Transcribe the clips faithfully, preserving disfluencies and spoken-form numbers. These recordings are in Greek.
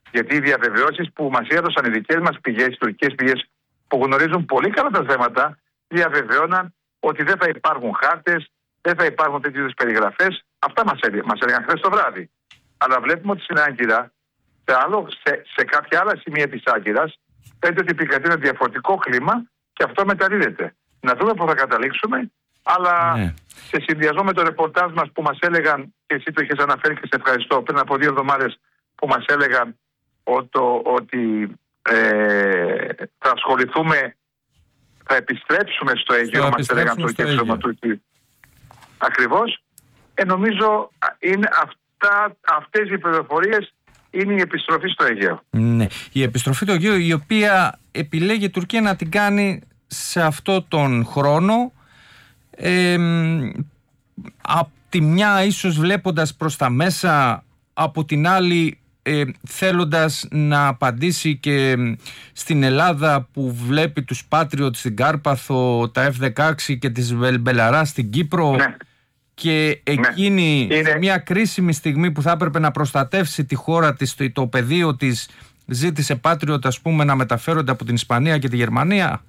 Γιατί οι διαβεβαιώσεις που μας έδωσαν οι δικές μας πηγές, οι τουρκικές πηγές που γνωρίζουν πολύ καλά τα θέματα, διαβεβαιώναν ότι δεν θα υπάρχουν χάρτες, δεν θα υπάρχουν τέτοιου είδους περιγραφές. Αυτά μας έλεγαν, μας έλεγαν χθες το βράδυ. Αλλά βλέπουμε ότι στην Άγκυρα, σε, άλλο, σε, σε κάποια άλλα σημεία της Άγκυρας, φαίνεται ότι επικρατεί ένα διαφορετικό κλίμα και αυτό μεταδίδεται. Να δούμε πού θα καταλήξουμε, αλλά ναι. σε συνδυασμό με το ρεπορτάζ μας που μας έλεγαν, και εσύ το είχες αναφέρει και σε ευχαριστώ, πριν από δύο εβδομάδες που μας έλεγαν ότι, ότι ε, θα ασχοληθούμε, θα επιστρέψουμε στο Αιγαίο, μας έλεγαν το κέντρο του. Ακριβώς. Ε, νομίζω είναι αυτά, αυτές οι πληροφορίες είναι η επιστροφή στο Αιγαίο. Ναι, η επιστροφή στο Αιγαίο, η οποία επιλέγει η Τουρκία να την κάνει σε αυτό τον χρόνο, ε, από τη μια ίσως βλέποντας προς τα μέσα, από την άλλη ε, θέλοντας να απαντήσει και στην Ελλάδα που βλέπει τους Patriot στην Κάρπαθο, τα εφ δεκαέξι και τις Μπελαρά στην Κύπρο. Ναι. Και εκείνη ναι. είναι... μια κρίσιμη στιγμή που θα έπρεπε να προστατεύσει τη χώρα της, το, το πεδίο της, ζήτησε Patriot, ας πούμε, να μεταφέρονται από την Ισπανία και τη Γερμανία.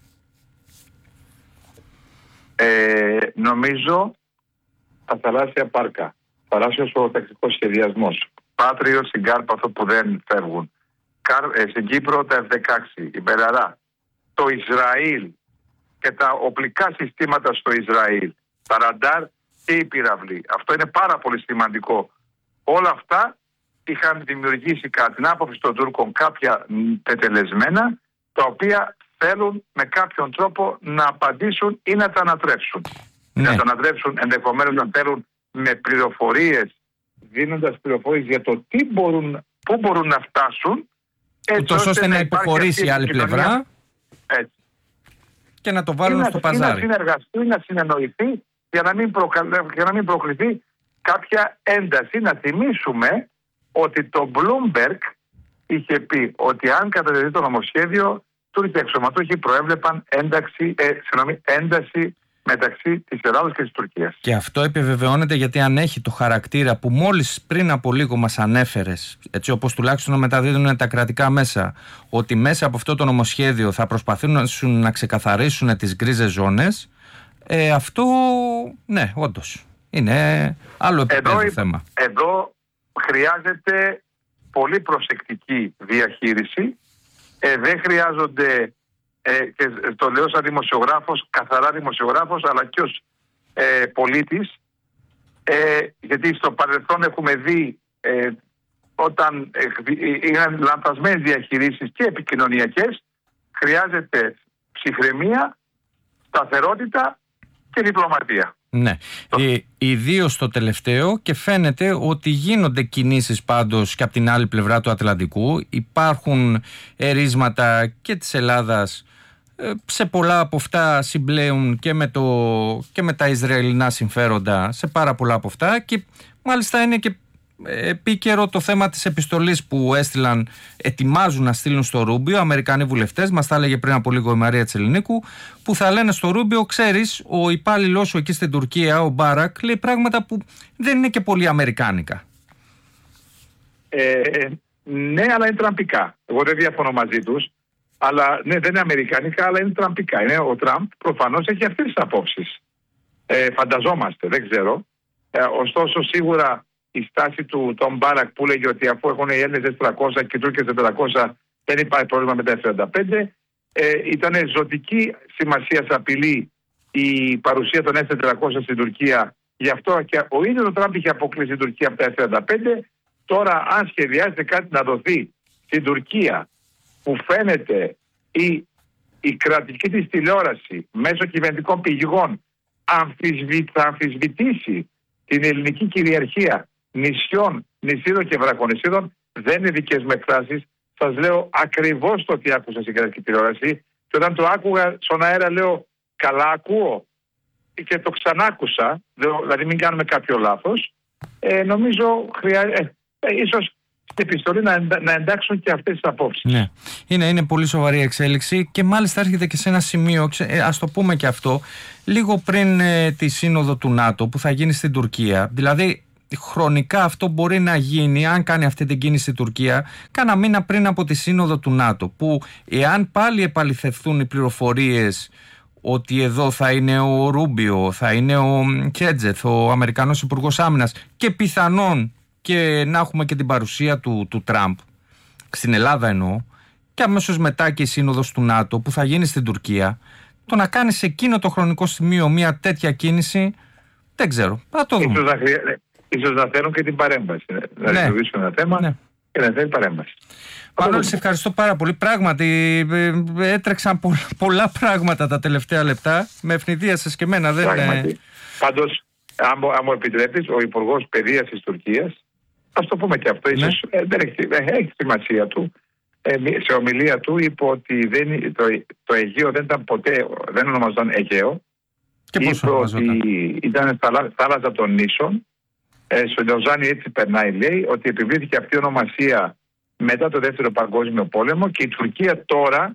Ε, νομίζω τα θαλάσσια πάρκα, θαλάσσιος οροταξικός σχεδιασμός, Patriot στην Κάρπαθο που δεν φεύγουν, ε, στην Κύπρο τα εφ δεκαέξι, η Μπελαρά, το Ισραήλ και τα οπλικά συστήματα στο Ισραήλ, τα ραντάρ και η πυραυλή. Αυτό είναι πάρα πολύ σημαντικό. Όλα αυτά είχαν δημιουργήσει κατά την άποψη των Τούρκων κάποια τετελεσμένα, τα οποία θέλουν με κάποιον τρόπο να απαντήσουν ή να τα ανατρέψουν. Ναι. Να τα ανατρέψουν ενδεχομένως να θέλουν με πληροφορίες, δίνοντας πληροφορίες για το τι μπορούν, πού μπορούν να φτάσουν, έτσι ώστε, ώστε να υποχωρήσει η άλλη πλευρά, έτσι, και να το βάλουν στο παζάρι. Ή να συνεργαστεί, να συνεννοηθεί, για να μην, προκα... για να μην προκληθεί κάποια ένταση. Να θυμίσουμε ότι το Bloomberg είχε πει ότι αν κατατεθεί το νομοσχέδιο, Τούρκοι αξιωματούχοι προέβλεπαν ένταξη, ε, συγγνώμη, ένταση μεταξύ της Ελλάδας και της Τουρκίας. Και αυτό επιβεβαιώνεται γιατί αν έχει το χαρακτήρα που μόλις πριν από λίγο μας ανέφερες, έτσι όπως τουλάχιστον μεταδίδουν τα κρατικά μέσα, ότι μέσα από αυτό το νομοσχέδιο θα προσπαθήσουν να ξεκαθαρίσουν τις γκρίζες ζώνες, ε, αυτό, ναι, όντως, είναι άλλο επίπεδο εδώ, θέμα. Εδώ χρειάζεται πολύ προσεκτική διαχείριση. Ε, δεν χρειάζονται, ε, και το λέω σαν δημοσιογράφος, καθαρά δημοσιογράφος, αλλά και ως ε, πολίτης, ε, γιατί στο παρελθόν έχουμε δει ε, όταν ε, είχαν λανθασμένες διαχειρήσεις και επικοινωνιακές, χρειάζεται ψυχραιμία, σταθερότητα και διπλωματία. Ναι, ε, ιδίως στο τελευταίο, και φαίνεται ότι γίνονται κινήσεις πάντως και από την άλλη πλευρά του Ατλαντικού. Υπάρχουν ερίσματα και της Ελλάδας, ε, σε πολλά από αυτά συμπλέουν και με, το, και με τα Ισραηλινά συμφέροντα, σε πάρα πολλά από αυτά, και μάλιστα είναι και επίκαιρο το θέμα της επιστολής που έστειλαν, ετοιμάζουν να στείλουν στο Ρούμπιο Αμερικανοί βουλευτές, μας τα έλεγε πριν από λίγο η Μαρία Τσελινίκου, που θα λένε στο Ρούμπιο, ξέρεις, ο υπάλληλός σου εκεί στην Τουρκία, ο Μπάρακ, λέει πράγματα που δεν είναι και πολύ αμερικάνικα. Ε, ναι, αλλά είναι τραμπικά. Εγώ δεν διαφωνώ μαζί τους, αλλά ναι, δεν είναι αμερικάνικα, αλλά είναι τραμπικά. Είναι, ο Τραμπ προφανώς έχει αυτές τις απόψεις. Ε, φανταζόμαστε, δεν ξέρω. Ε, ωστόσο, σίγουρα η στάση του Τον Μπάρακ που λέγει ότι αφού έχουν οι Έλληνες τριακόσια και οι Τούρκες τετρακόσια δεν υπάρχει πρόβλημα με τα εφ τριάντα πέντε. Ε, ήταν ζωτική σημασία απειλή η παρουσία των εφ τετρακόσια στην Τουρκία. Γι' αυτό και ο ίδιος ο Τραμπ είχε αποκλείσει την Τουρκία από τα εφ τριάντα πέντε. Τώρα, αν σχεδιάζεται κάτι να δοθεί στην Τουρκία, που φαίνεται η, η κρατική της τηλεόραση μέσω κυβερνητικών πηγών αμφισβη, θα αμφισβητήσει την ελληνική κυριαρχία νησιών, νησίδων και βρακονησίδων, δεν είναι δικές μου εκφράσεις. Σας λέω ακριβώς το τι άκουσα στην κρατική τηλεόραση, και όταν το άκουγα στον αέρα λέω καλά ακούω, και το ξανάκουσα, δηλαδή μην κάνουμε κάποιο λάθος. Ε, νομίζω χρειάζεται ε, ίσως στην επιστολή να, εντα, να εντάξουν και αυτές τις απόψεις. Ναι, είναι, είναι πολύ σοβαρή εξέλιξη, και μάλιστα έρχεται και σε ένα σημείο, ε, ας το πούμε και αυτό, λίγο πριν ε, τη σύνοδο του ΝΑΤΟ που θα γίνει στην Τουρκία. Δηλαδή χρονικά αυτό μπορεί να γίνει, αν κάνει αυτή την κίνηση η Τουρκία, κάνα μήνα πριν από τη σύνοδο του ΝΑΤΟ, που εάν πάλι επαληθευτούν οι πληροφορίες ότι εδώ θα είναι ο Ρούμπιο, θα είναι ο Κέτζεθ, ο Αμερικανός Υπουργός Άμυνας, και πιθανόν και να έχουμε και την παρουσία του, του Τραμπ, στην Ελλάδα εννοώ, και αμέσως μετά και η σύνοδος του ΝΑΤΟ που θα γίνει στην Τουρκία, το να κάνει σε εκείνο το χρονικό σημείο μια τέτοια κίνηση, δεν ξέρω. Θα το δούμε. Ίσως να, χρεια... Ίσως να θέλουν και την παρέμβαση. Να ναι. ρυθμίσουν ένα θέμα ναι. και να θέλει παρέμβαση. Μανώλη, σε ευχαριστώ πάρα πολύ. Πράγματι, έτρεξαν πολλά, πολλά πράγματα τα τελευταία λεπτά. Με ευνηδίασες και εμένα. Δεν... Πάντως, αν, αν μου επιτρέπεις, ο Υπουργός Παιδείας της Τουρκίας, ας το πούμε και αυτό, ίσως ναι. δεν έχει, έχει σημασία του. Ε, σε ομιλία του είπε ότι δεν, το, το Αιγαίο δεν ήταν ποτέ, δεν ονομαζόταν Αιγαίο. Και είπε ότι ήταν θάλασσα των νήσων. Ε, στο Λοζάνι έτσι περνάει, λέει, ότι επιβλήθηκε αυτή η ονομασία μετά το Δεύτερο Παγκόσμιο Πόλεμο και η Τουρκία τώρα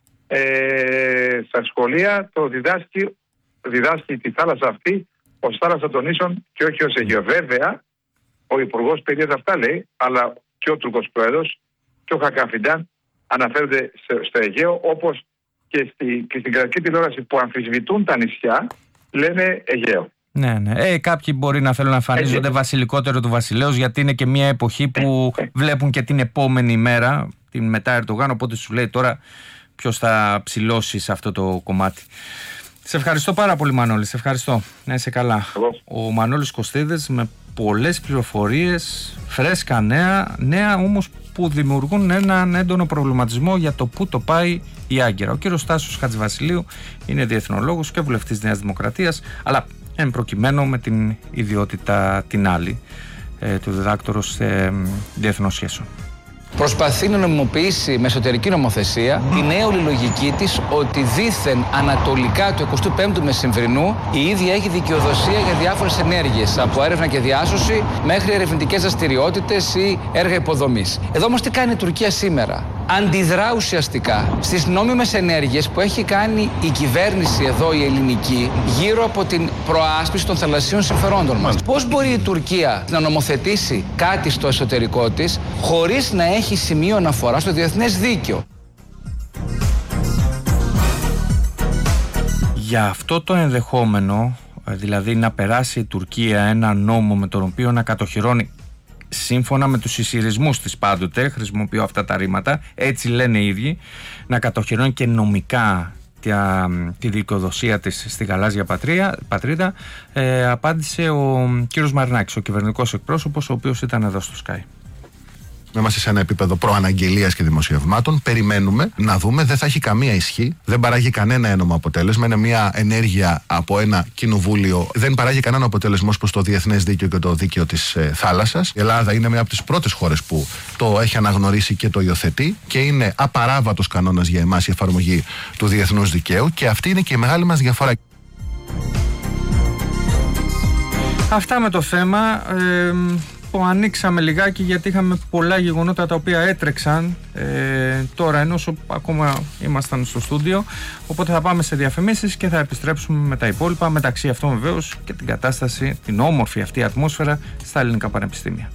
ε, στα σχολεία το διδάσκει, διδάσκει τη θάλασσα αυτή ως θάλασσα των νήσων και όχι ως Αιγαίο. Βέβαια, ο Υπουργός Παιδείας αυτά λέει, αλλά και ο Τουρκός Πρόεδρος και ο Χακαφιντάν αναφέρονται στο Αιγαίο, όπως και, στη, και στην κρατική τηλεόραση που αμφισβητούν τα νησιά λένε Αιγαίο. Ναι, ναι. Ε, κάποιοι μπορεί να θέλουν να εμφανίζονται βασιλικότερο του βασιλέως, γιατί είναι και μια εποχή που βλέπουν και την επόμενη μέρα, την μετά Ερντογάν, οπότε σου λέει τώρα ποιος θα ψηλώσει σε αυτό το κομμάτι. Σε ευχαριστώ πάρα πολύ, Μανώλη. Σε ευχαριστώ. Να είσαι καλά. Εγώ. Ο Μανώλης Κωστίδης με πολλές πληροφορίες, φρέσκα νέα, νέα όμως που δημιουργούν έναν έντονο προβληματισμό για το πού το πάει η Άγκυρα. Ο κύριος Τάσος Χατζηβασιλείου είναι διεθνολόγος και βουλευτής Νέας Δημοκρατίας, αλλά εν προκειμένου με την ιδιότητα την άλλη ε, του διδάκτορος ε, διεθνών σχέσεων. Προσπαθεί να νομιμοποιήσει με εσωτερική νομοθεσία την έολη λογική της ότι δήθεν ανατολικά του εικοστού πέμπτου μεσημβρινού η ίδια έχει δικαιοδοσία για διάφορες ενέργειες, από έρευνα και διάσωση μέχρι ερευνητικές δραστηριότητες ή έργα υποδομής. Εδώ όμως τι κάνει η Τουρκία σήμερα? Αντιδρά ουσιαστικά στις νόμιμες ενέργειες που έχει κάνει η κυβέρνηση εδώ, η ελληνική, γύρω από την προάσπιση των θαλασσίων συμφερόντων μας. Πώς μπορεί η Τουρκία να νομοθετήσει κάτι στο εσωτερικό της χωρίς να έχει σημείο αναφορά στο διεθνές δίκαιο? Για αυτό το ενδεχόμενο, δηλαδή να περάσει η Τουρκία ένα νόμο με τον οποίο να κατοχυρώνει, σύμφωνα με τους ισχυρισμούς της πάντοτε, χρησιμοποιώ αυτά τα ρήματα, έτσι λένε οι ίδιοι, να κατοχυρώνει και νομικά τη, τη δικαιοδοσία της στη γαλάζια πατρίδα, πατρίδα ε, απάντησε ο κύριος Μαρινάκης, ο κυβερνητικός εκπρόσωπος, ο οποίος ήταν εδώ στο Sky. Είμαστε σε ένα επίπεδο προαναγγελίας και δημοσιευμάτων. Περιμένουμε να δούμε, δεν θα έχει καμία ισχύ, δεν παράγει κανένα ένομο αποτέλεσμα. Είναι μια ενέργεια από ένα κοινοβούλιο, δεν παράγει κανένα αποτέλεσμα ως προς το διεθνές δίκαιο και το δίκαιο της ε, θάλασσας. Η Ελλάδα είναι μια από τις πρώτες χώρες που το έχει αναγνωρίσει και το υιοθετεί και είναι απαράβατος κανόνας για εμάς η εφαρμογή του διεθνούς δικαίου και αυτή είναι και η μεγάλη μας διαφορά. Αυτά με το θέμα. Ε, το ανοίξαμε λιγάκι γιατί είχαμε πολλά γεγονότα τα οποία έτρεξαν ε, τώρα ενώ ακόμα ήμασταν στο στούντιο, οπότε θα πάμε σε διαφημίσεις και θα επιστρέψουμε με τα υπόλοιπα, μεταξύ αυτών βεβαίως και την κατάσταση, την όμορφη αυτή ατμόσφαιρα στα ελληνικά πανεπιστήμια.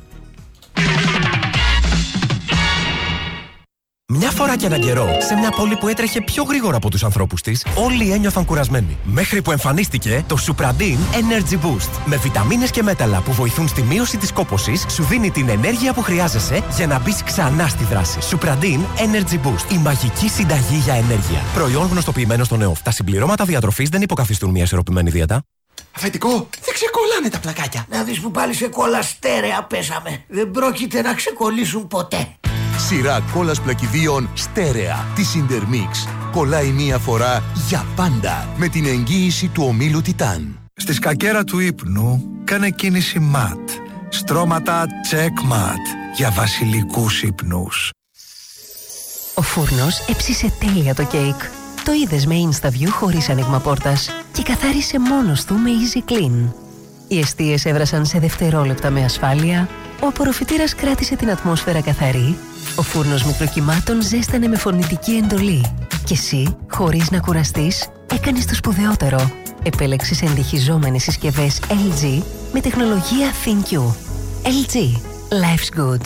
Μια φορά και έναν καιρό, σε μια πόλη που έτρεχε πιο γρήγορα από τους ανθρώπους της, όλοι ένιωθαν κουρασμένοι. Μέχρι που εμφανίστηκε το Supradin Energy Boost. Με βιταμίνες και μέταλλα που βοηθούν στη μείωση της κόπωσης, σου δίνει την ενέργεια που χρειάζεσαι για να μπεις ξανά στη δράση. Supradin Energy Boost. Η μαγική συνταγή για ενέργεια. Προϊόν γνωστοποιημένο στον ΕΟΦ. Τα συμπληρώματα διατροφής δεν υποκαθιστούν μια ισορροπημένη δίαιτα. Αφεντικό, δεν ξεκολλάνε τα πλακάκια. Να δεις που πάλι σε κόλλα στέρεα πέσαμε. Δεν πρόκειται να ξεκολλήσουν ποτέ. Σειρά κόλλας πλακιδίων στέρεα της Intermix. Κολλάει μία φορά για πάντα με την εγγύηση του ομίλου Τιτάν. Στη σκακέρα του ύπνου κάνε κίνηση ματ. Στρώματα check mat για βασιλικούς ύπνους. Ο φούρνος έψισε τέλεια το κέικ. Το είδες με InstaView χωρίς άνοιγμα πόρτας και καθάρισε μόνος του με Easy Clean. Οι εστίες έβρασαν σε δευτερόλεπτα με ασφάλεια, ο απορροφητήρας κράτησε την ατμόσφαιρα καθαρή, ο φούρνος μικροκυμάτων ζέστανε με φωνητική εντολή και εσύ, χωρίς να κουραστείς, έκανες το σπουδαιότερο. Επέλεξες εντυχιζόμενες συσκευές ελ τζι με τεχνολογία ThinQ. ελ τζι. Life's good.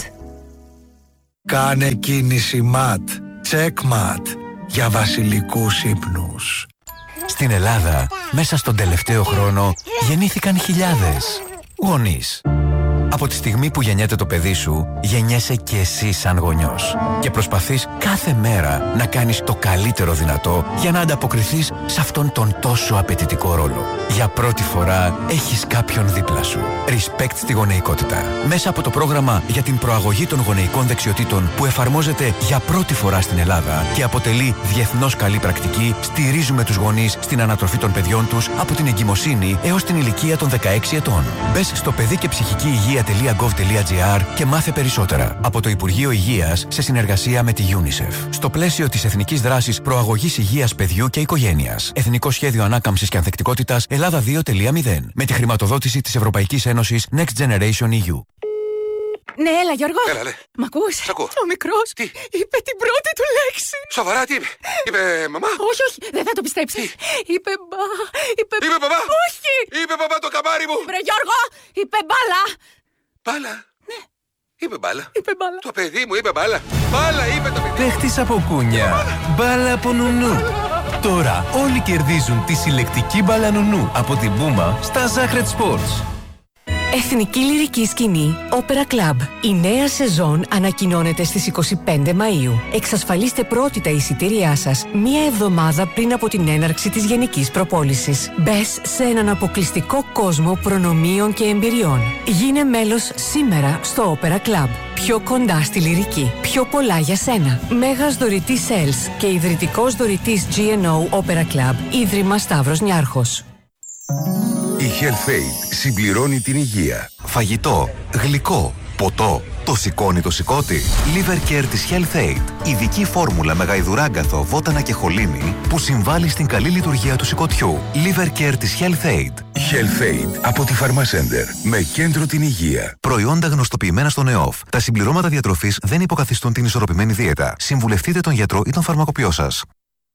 Κάνε κίνηση ματ. Checkmat. Για βασιλικούς ύπνους. Στην Ελλάδα, μέσα στον τελευταίο χρόνο, γεννήθηκαν χιλιάδες γονείς. Από τη στιγμή που γεννιέται το παιδί σου, γεννιέσαι και εσύ σαν γονιός. Και προσπαθείς κάθε μέρα να κάνεις το καλύτερο δυνατό για να ανταποκριθείς σε αυτόν τον τόσο απαιτητικό ρόλο. Για πρώτη φορά έχεις κάποιον δίπλα σου. Respect στη γονεϊκότητα. Μέσα από το πρόγραμμα για την προαγωγή των γονεϊκών δεξιοτήτων που εφαρμόζεται για πρώτη φορά στην Ελλάδα και αποτελεί διεθνώς καλή πρακτική, στηρίζουμε τους γονείς στην ανατροφή των παιδιών τους από την εγκυμοσύνη έως την ηλικία των δεκαέξι ετών. Μπες στο παιδί και ψυχική υγεία τελεία γκοβ τελεία τζι άρ και μάθε περισσότερα από το Υπουργείο Υγείας σε συνεργασία με τη UNICEF. Στο πλαίσιο της Εθνικής Δράσης Προαγωγής Υγείας Παιδιού και Οικογένειας. Εθνικό Σχέδιο Ανάκαμψης και Ανθεκτικότητας Ελλάδα δύο τελεία μηδέν. Με τη χρηματοδότηση της Ευρωπαϊκής Ένωσης Next Generation ι γιου. Ναι, έλα Γιώργο. Έλα, ναι. Μ' ακούς? Σ' ακούω. Ο μικρός Τι? είπε την πρώτη του λέξη. Σοβαρά, τι είπε? Είπε μαμά? Όχι, όχι, δεν θα το πιστέψεις. Είπε μπα... Είπε, είπε μπαμπά? Όχι! Είπε μπαμπά το καμάρι μου! Βρε Γιώργο, είπε μπάλα. Μπάλα? Ναι. Είπε μπάλα. Είπε μπάλα. Το παιδί μου είπε μπάλα. Μπάλα είπε το παιδί. Παίχτης από κούνια. Μπάλα από νουνού. Τώρα όλοι κερδίζουν τη συλλεκτική μπάλα νουνού από την Puma στα Zacred Sports. Εθνική Λυρική Σκηνή Opera Club. Η νέα σεζόν ανακοινώνεται στις είκοσι πέντε Μαΐου. Εξασφαλίστε πρώτη τα εισιτήριά σας μία εβδομάδα πριν από την έναρξη της γενικής προπόλησης. Μπες σε έναν αποκλειστικό κόσμο προνομίων και εμπειριών. Γίνε μέλος σήμερα στο Opera Club. Πιο κοντά στη λυρική. Πιο πολλά για σένα. Μέγας δωρητής Έλς και ιδρυτικός δωρητής τζι εν ο Opera Club. Ίδρυμα Σταύρος Νιάρχος. Η HealthAid συμπληρώνει την υγεία. Φαγητό, γλυκό, ποτό. Το σηκώνει το σηκώτη. Liver Care της HealthAid. Ειδική φόρμουλα με γαϊδουράγκαθο, βότανα και χολίνη που συμβάλλει στην καλή λειτουργία του σηκωτιού. Liver Care της HealthAid. HealthAid από τη Pharmacenter. Με κέντρο την υγεία. Προϊόντα γνωστοποιημένα στον ΕΟΦ. Τα συμπληρώματα διατροφής δεν υποκαθιστούν την ισορροπημένη δίαιτα. Συμβουλευτείτε τον γιατρό ή τον φαρμακοποιό σας.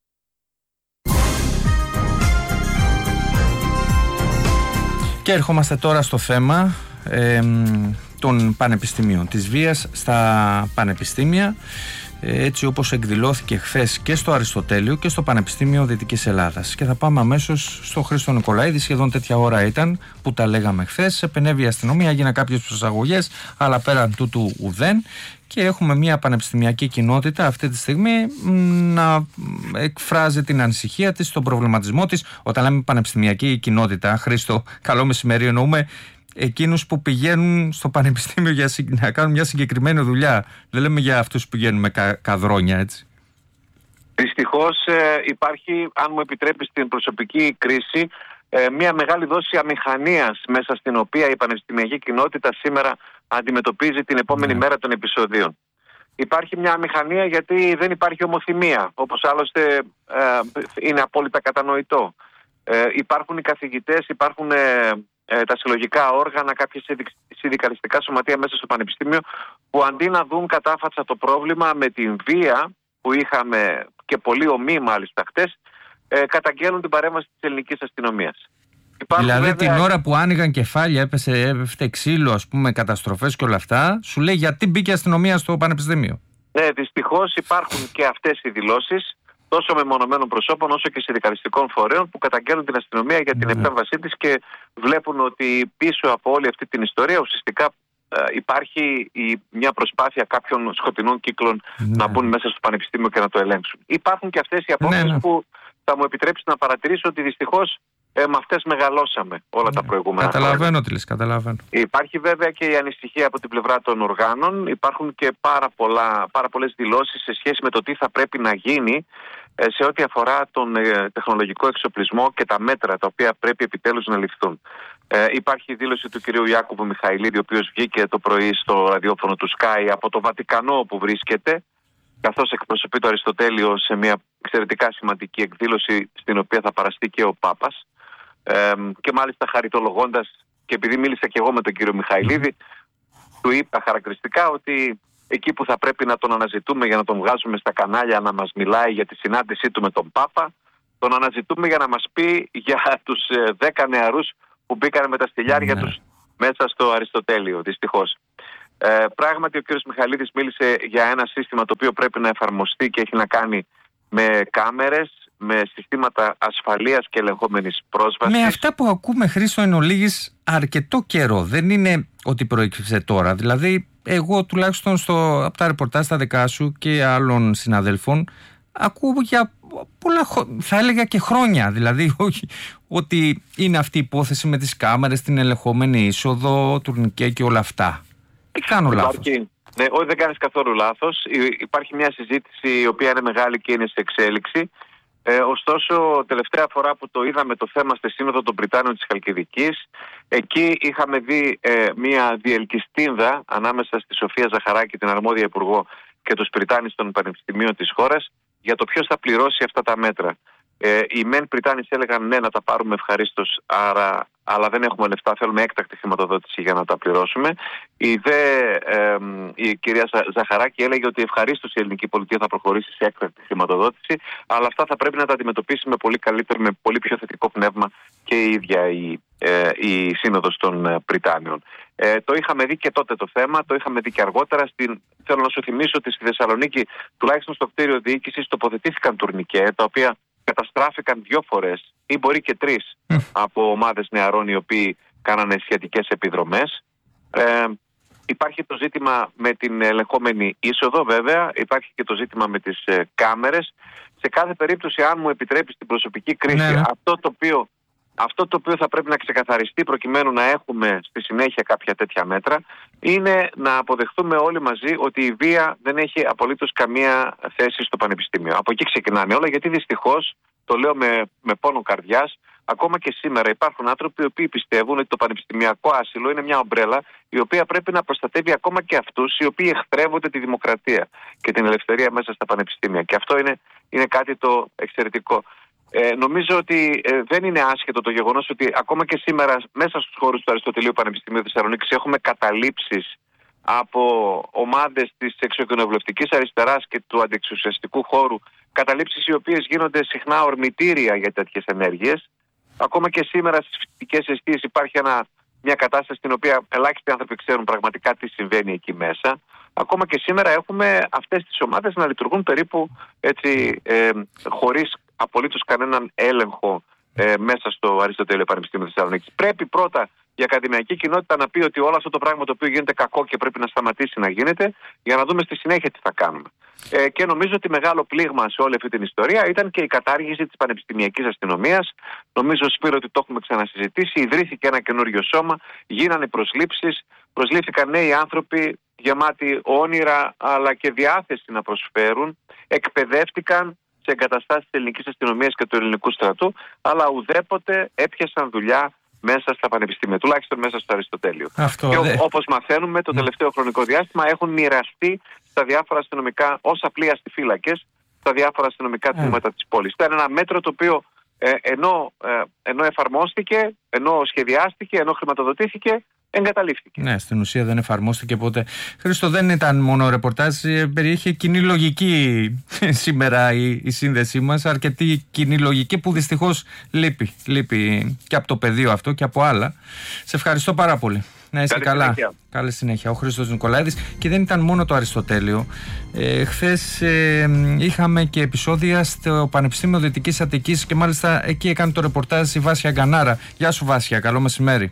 Και ερχόμαστε τώρα στο θέμα ε, των πανεπιστημίων, της βίας στα πανεπιστήμια, ε, έτσι όπως εκδηλώθηκε χθες και στο Αριστοτέλειο και στο Πανεπιστήμιο Δυτικής Ελλάδας. Και θα πάμε αμέσως στο Χρήστο Νικολαίδη, σχεδόν τέτοια ώρα ήταν που τα λέγαμε χθες. Επενέβη η αστυνομία, έγιναν κάποιες προσαγωγές, αλλά πέραν τούτου ουδέν. Και έχουμε μια πανεπιστημιακή κοινότητα αυτή τη στιγμή να εκφράζει την ανησυχία της, τον προβληματισμό της. Όταν λέμε πανεπιστημιακή κοινότητα, Χρήστο, καλό μεσημέρι, εννοούμε εκείνους που πηγαίνουν στο πανεπιστήμιο για να κάνουν μια συγκεκριμένη δουλειά. Δεν λέμε για αυτούς που πηγαίνουν με κα, καδρόνια, έτσι. Δυστυχώς ε, υπάρχει, αν μου επιτρέπεις την προσωπική κρίση, ε, μια μεγάλη δόση αμηχανίας μέσα στην οποία η πανεπιστημιακή κοινότητα σήμερα αντιμετωπίζει την επόμενη ναι. μέρα των επεισοδίων. Υπάρχει μια αμηχανία γιατί δεν υπάρχει ομοθυμία, όπως άλλωστε ε, είναι απόλυτα κατανοητό. Ε, υπάρχουν οι καθηγητές, υπάρχουν ε, ε, τα συλλογικά όργανα, κάποιες συνδικαλιστικά σωματεία μέσα στο πανεπιστήμιο που αντί να δουν κατάφατσα το πρόβλημα με την βία που είχαμε και πολύ ομή μάλιστα χτες, ε, καταγγέλνουν την παρέμβαση της ελληνικής αστυνομίας. Υπάρχουν δηλαδή βέβαια... την ώρα που άνοιγαν κεφάλια, έπεσε, έπεφτε ξύλο, ας πούμε, καταστροφές και όλα αυτά, σου λέει γιατί μπήκε η αστυνομία στο πανεπιστήμιο. Ναι, δυστυχώς υπάρχουν και αυτές οι δηλώσεις τόσο μεμονωμένων προσώπων όσο και συνδικαλιστικών φορέων που καταγγέλνουν την αστυνομία για την ναι. επέμβασή της και βλέπουν ότι πίσω από όλη αυτή την ιστορία ουσιαστικά ε, υπάρχει η, μια προσπάθεια κάποιων σκοτεινών κύκλων ναι. να μπουν μέσα στο πανεπιστήμιο και να το ελέγξουν. Υπάρχουν και αυτές οι απόψεις ναι, ναι. που θα μου επιτρέψει να παρατηρήσω ότι δυστυχώς Ε, με αυτές μεγαλώσαμε όλα τα προηγούμενα Καταλαβαίνω χρόνια. τι λες, καταλαβαίνω. Υπάρχει βέβαια και η ανησυχία από την πλευρά των οργάνων. Υπάρχουν και πάρα, πολλά, πάρα πολλές δηλώσεις σε σχέση με το τι θα πρέπει να γίνει ε, σε ό,τι αφορά τον ε, τεχνολογικό εξοπλισμό και τα μέτρα τα οποία πρέπει επιτέλους να ληφθούν. Ε, υπάρχει η δήλωση του κυρίου Ιάκωβου Μιχαηλίδη, ο οποίος βγήκε το πρωί στο ραδιόφωνο του Sky από το Βατικανό που βρίσκεται, καθώς εκπροσωπεί το Αριστοτέλειο σε μια εξαιρετικά σημαντική εκδήλωση στην οποία θα παραστεί και ο Πάπας. Ε, και μάλιστα χαριτολογώντας, και επειδή μίλησα και εγώ με τον κύριο Μιχαηλίδη, του είπα χαρακτηριστικά ότι εκεί που θα πρέπει να τον αναζητούμε για να τον βγάζουμε στα κανάλια να μας μιλάει για τη συνάντησή του με τον Πάπα, τον αναζητούμε για να μας πει για τους ε, δέκα νεαρούς που μπήκαν με τα στυλιάρια ναι. τους μέσα στο Αριστοτέλειο, δυστυχώς. Ε, πράγματι, ο κ. Μιχαλίδης μίλησε για ένα σύστημα το οποίο πρέπει να εφαρμοστεί και έχει να κάνει με κάμερες, με συστήματα ασφαλείας και ελεγχόμενης πρόσβασης. Με αυτά που ακούμε, Χρήστο, εν ολίγης, αρκετό καιρό. Δεν είναι ότι προέκυψε τώρα. Δηλαδή, εγώ τουλάχιστον στο, από τα ρεπορτάζ τα δικά σου και άλλων συναδέλφων, ακούω για πολλά, θα έλεγα και χρόνια. Δηλαδή, όχι ότι είναι αυτή η υπόθεση με τις κάμερες, την ελεγχόμενη είσοδο, τουρνικέ και όλα αυτά. Τι κάνω λάθος? Υπάρχει, ναι, όχι, δεν κάνεις καθόλου λάθος. Υπάρχει μια συζήτηση η οποία είναι μεγάλη και είναι σε εξέλιξη. Ε, ωστόσο, τελευταία φορά που το είδαμε το θέμα στη Σύνοδο των Πριτάνιων της Χαλκιδικής, εκεί είχαμε δει ε, μια διελκυστίνδα ανάμεσα στη Σοφία Ζαχαράκη, την αρμόδια υπουργό, και τους Πριτάνης των πανεπιστημίων της χώρας για το ποιος θα πληρώσει αυτά τα μέτρα. Ε, οι μεν Πριτάνης έλεγαν ναι, να τα πάρουμε ευχαρίστως, άρα, αλλά δεν έχουμε λεφτά, θέλουμε έκτακτη χρηματοδότηση για να τα πληρώσουμε. Η, δε, ε, η κυρία Ζαχαράκη έλεγε ότι ευχαρίστως η ελληνική πολιτεία θα προχωρήσει σε έκτακτη χρηματοδότηση, αλλά αυτά θα πρέπει να τα αντιμετωπίσει με πολύ καλύτερο, με πολύ πιο θετικό πνεύμα και η ίδια η, ε, η Σύνοδος των Πριτάνιων. Ε, το είχαμε δει και τότε το θέμα, το είχαμε δει και αργότερα. Στην, θέλω να σου θυμίσω ότι στη Θεσσαλονίκη, τουλάχιστον στο κτίριο διοίκησης, τοποθετήθηκαν τουρνικέ, τα οποία καταστράφηκαν δύο φορές ή μπορεί και τρεις mm. από ομάδες νεαρών οι οποίοι κάνανε σχετικές επιδρομές. Ε, υπάρχει το ζήτημα με την ελεγχόμενη είσοδο, βέβαια. Υπάρχει και το ζήτημα με τις ε, κάμερες. Σε κάθε περίπτωση, αν μου επιτρέπεις την προσωπική κρίση, ναι. αυτό, το οποίο, αυτό το οποίο θα πρέπει να ξεκαθαριστεί προκειμένου να έχουμε στη συνέχεια κάποια τέτοια μέτρα, είναι να αποδεχθούμε όλοι μαζί ότι η βία δεν έχει απολύτως καμία θέση στο πανεπιστήμιο. Από εκεί ξεκινάνε όλα, γιατί δυστυχώς, το λέω με, με πόνο καρδιάς, ακόμα και σήμερα υπάρχουν άνθρωποι οι οποίοι πιστεύουν ότι το πανεπιστημιακό άσυλο είναι μια ομπρέλα η οποία πρέπει να προστατεύει ακόμα και αυτούς οι οποίοι εχθρεύονται τη δημοκρατία και την ελευθερία μέσα στα πανεπιστήμια. Και αυτό είναι, είναι κάτι το εξαιρετικό. Ε, νομίζω ότι ε, δεν είναι άσχετο το γεγονός ότι ακόμα και σήμερα μέσα στους χώρους του Αριστοτελείου Πανεπιστημίου Θεσσαλονίκης έχουμε καταλήψεις από ομάδες της εξωκοινοβουλευτικής αριστεράς και του αντιεξουσιαστικού χώρου, καταλήψεις οι οποίες γίνονται συχνά ορμητήρια για τέτοιες ενέργειες. Ακόμα και σήμερα στις φοιτητικές εστίες υπάρχει ένα, μια κατάσταση στην οποία ελάχιστοι άνθρωποι ξέρουν πραγματικά τι συμβαίνει εκεί μέσα. Ακόμα και σήμερα έχουμε αυτές τις ομάδες να λειτουργούν περίπου έτσι, ε, χωρίς απολύτως κανέναν έλεγχο ε, μέσα στο Αριστοτέλειο Πανεπιστήμιο Θεσσαλονίκης. Πρέπει πρώτα η ακαδημαϊκή κοινότητα να πει ότι όλο αυτό το πράγμα το οποίο γίνεται κακό και πρέπει να σταματήσει να γίνεται, για να δούμε στη συνέχεια τι θα κάνουμε. Ε, και νομίζω ότι μεγάλο πλήγμα σε όλη αυτή την ιστορία ήταν και η κατάργηση της πανεπιστημιακής αστυνομίας. Νομίζω, Σπύρο, ότι το έχουμε ξανασυζητήσει. Ιδρύθηκε ένα καινούριο σώμα, γίνανε προσλήψεις, προσλήφθηκαν νέοι άνθρωποι γεμάτοι όνειρα αλλά και διάθεση να προσφέρουν, εκπαιδεύτηκαν σε εγκαταστάσεις της ελληνικής αστυνομίας και του ελληνικού στρατού, αλλά ουδέποτε έπιασαν δουλειά μέσα στα πανεπιστήμια, τουλάχιστον μέσα στο Αριστοτέλειο. Αυτό, και δε... όπως μαθαίνουμε, το τελευταίο χρονικό διάστημα έχουν μοιραστεί στα διάφορα αστυνομικά, ως απλοί αστιφύλακες, στα διάφορα αστυνομικά τμήματα της πόλης. Ήταν ένα μέτρο το οποίο ε, ενώ, ε, ενώ εφαρμόστηκε, ενώ σχεδιάστηκε, ενώ χρηματοδοτήθηκε, εγκαταλείφθηκε. Ναι, στην ουσία δεν εφαρμόστηκε ποτέ. Χρήστο, δεν ήταν μόνο ρεπορτάζ, περιείχε κοινή λογική σήμερα η, η σύνδεσή μας, αρκετή κοινή λογική που δυστυχώς λείπει, λείπει και από το πεδίο αυτό και από άλλα. Σε ευχαριστώ πάρα πολύ. Να είσαι καλά. Συνέχεια. Καλή συνέχεια. Ο Χρήστος Νικολαίδης. Και δεν ήταν μόνο το Αριστοτέλειο. Ε, χθες ε, είχαμε και επεισόδια στο Πανεπιστήμιο Δυτικής Αττικής και μάλιστα εκεί έκανε το ρεπορτάζ η Βάσια Γκανάρα. Γεια σου, Βάσια. Καλό μεσημέρι.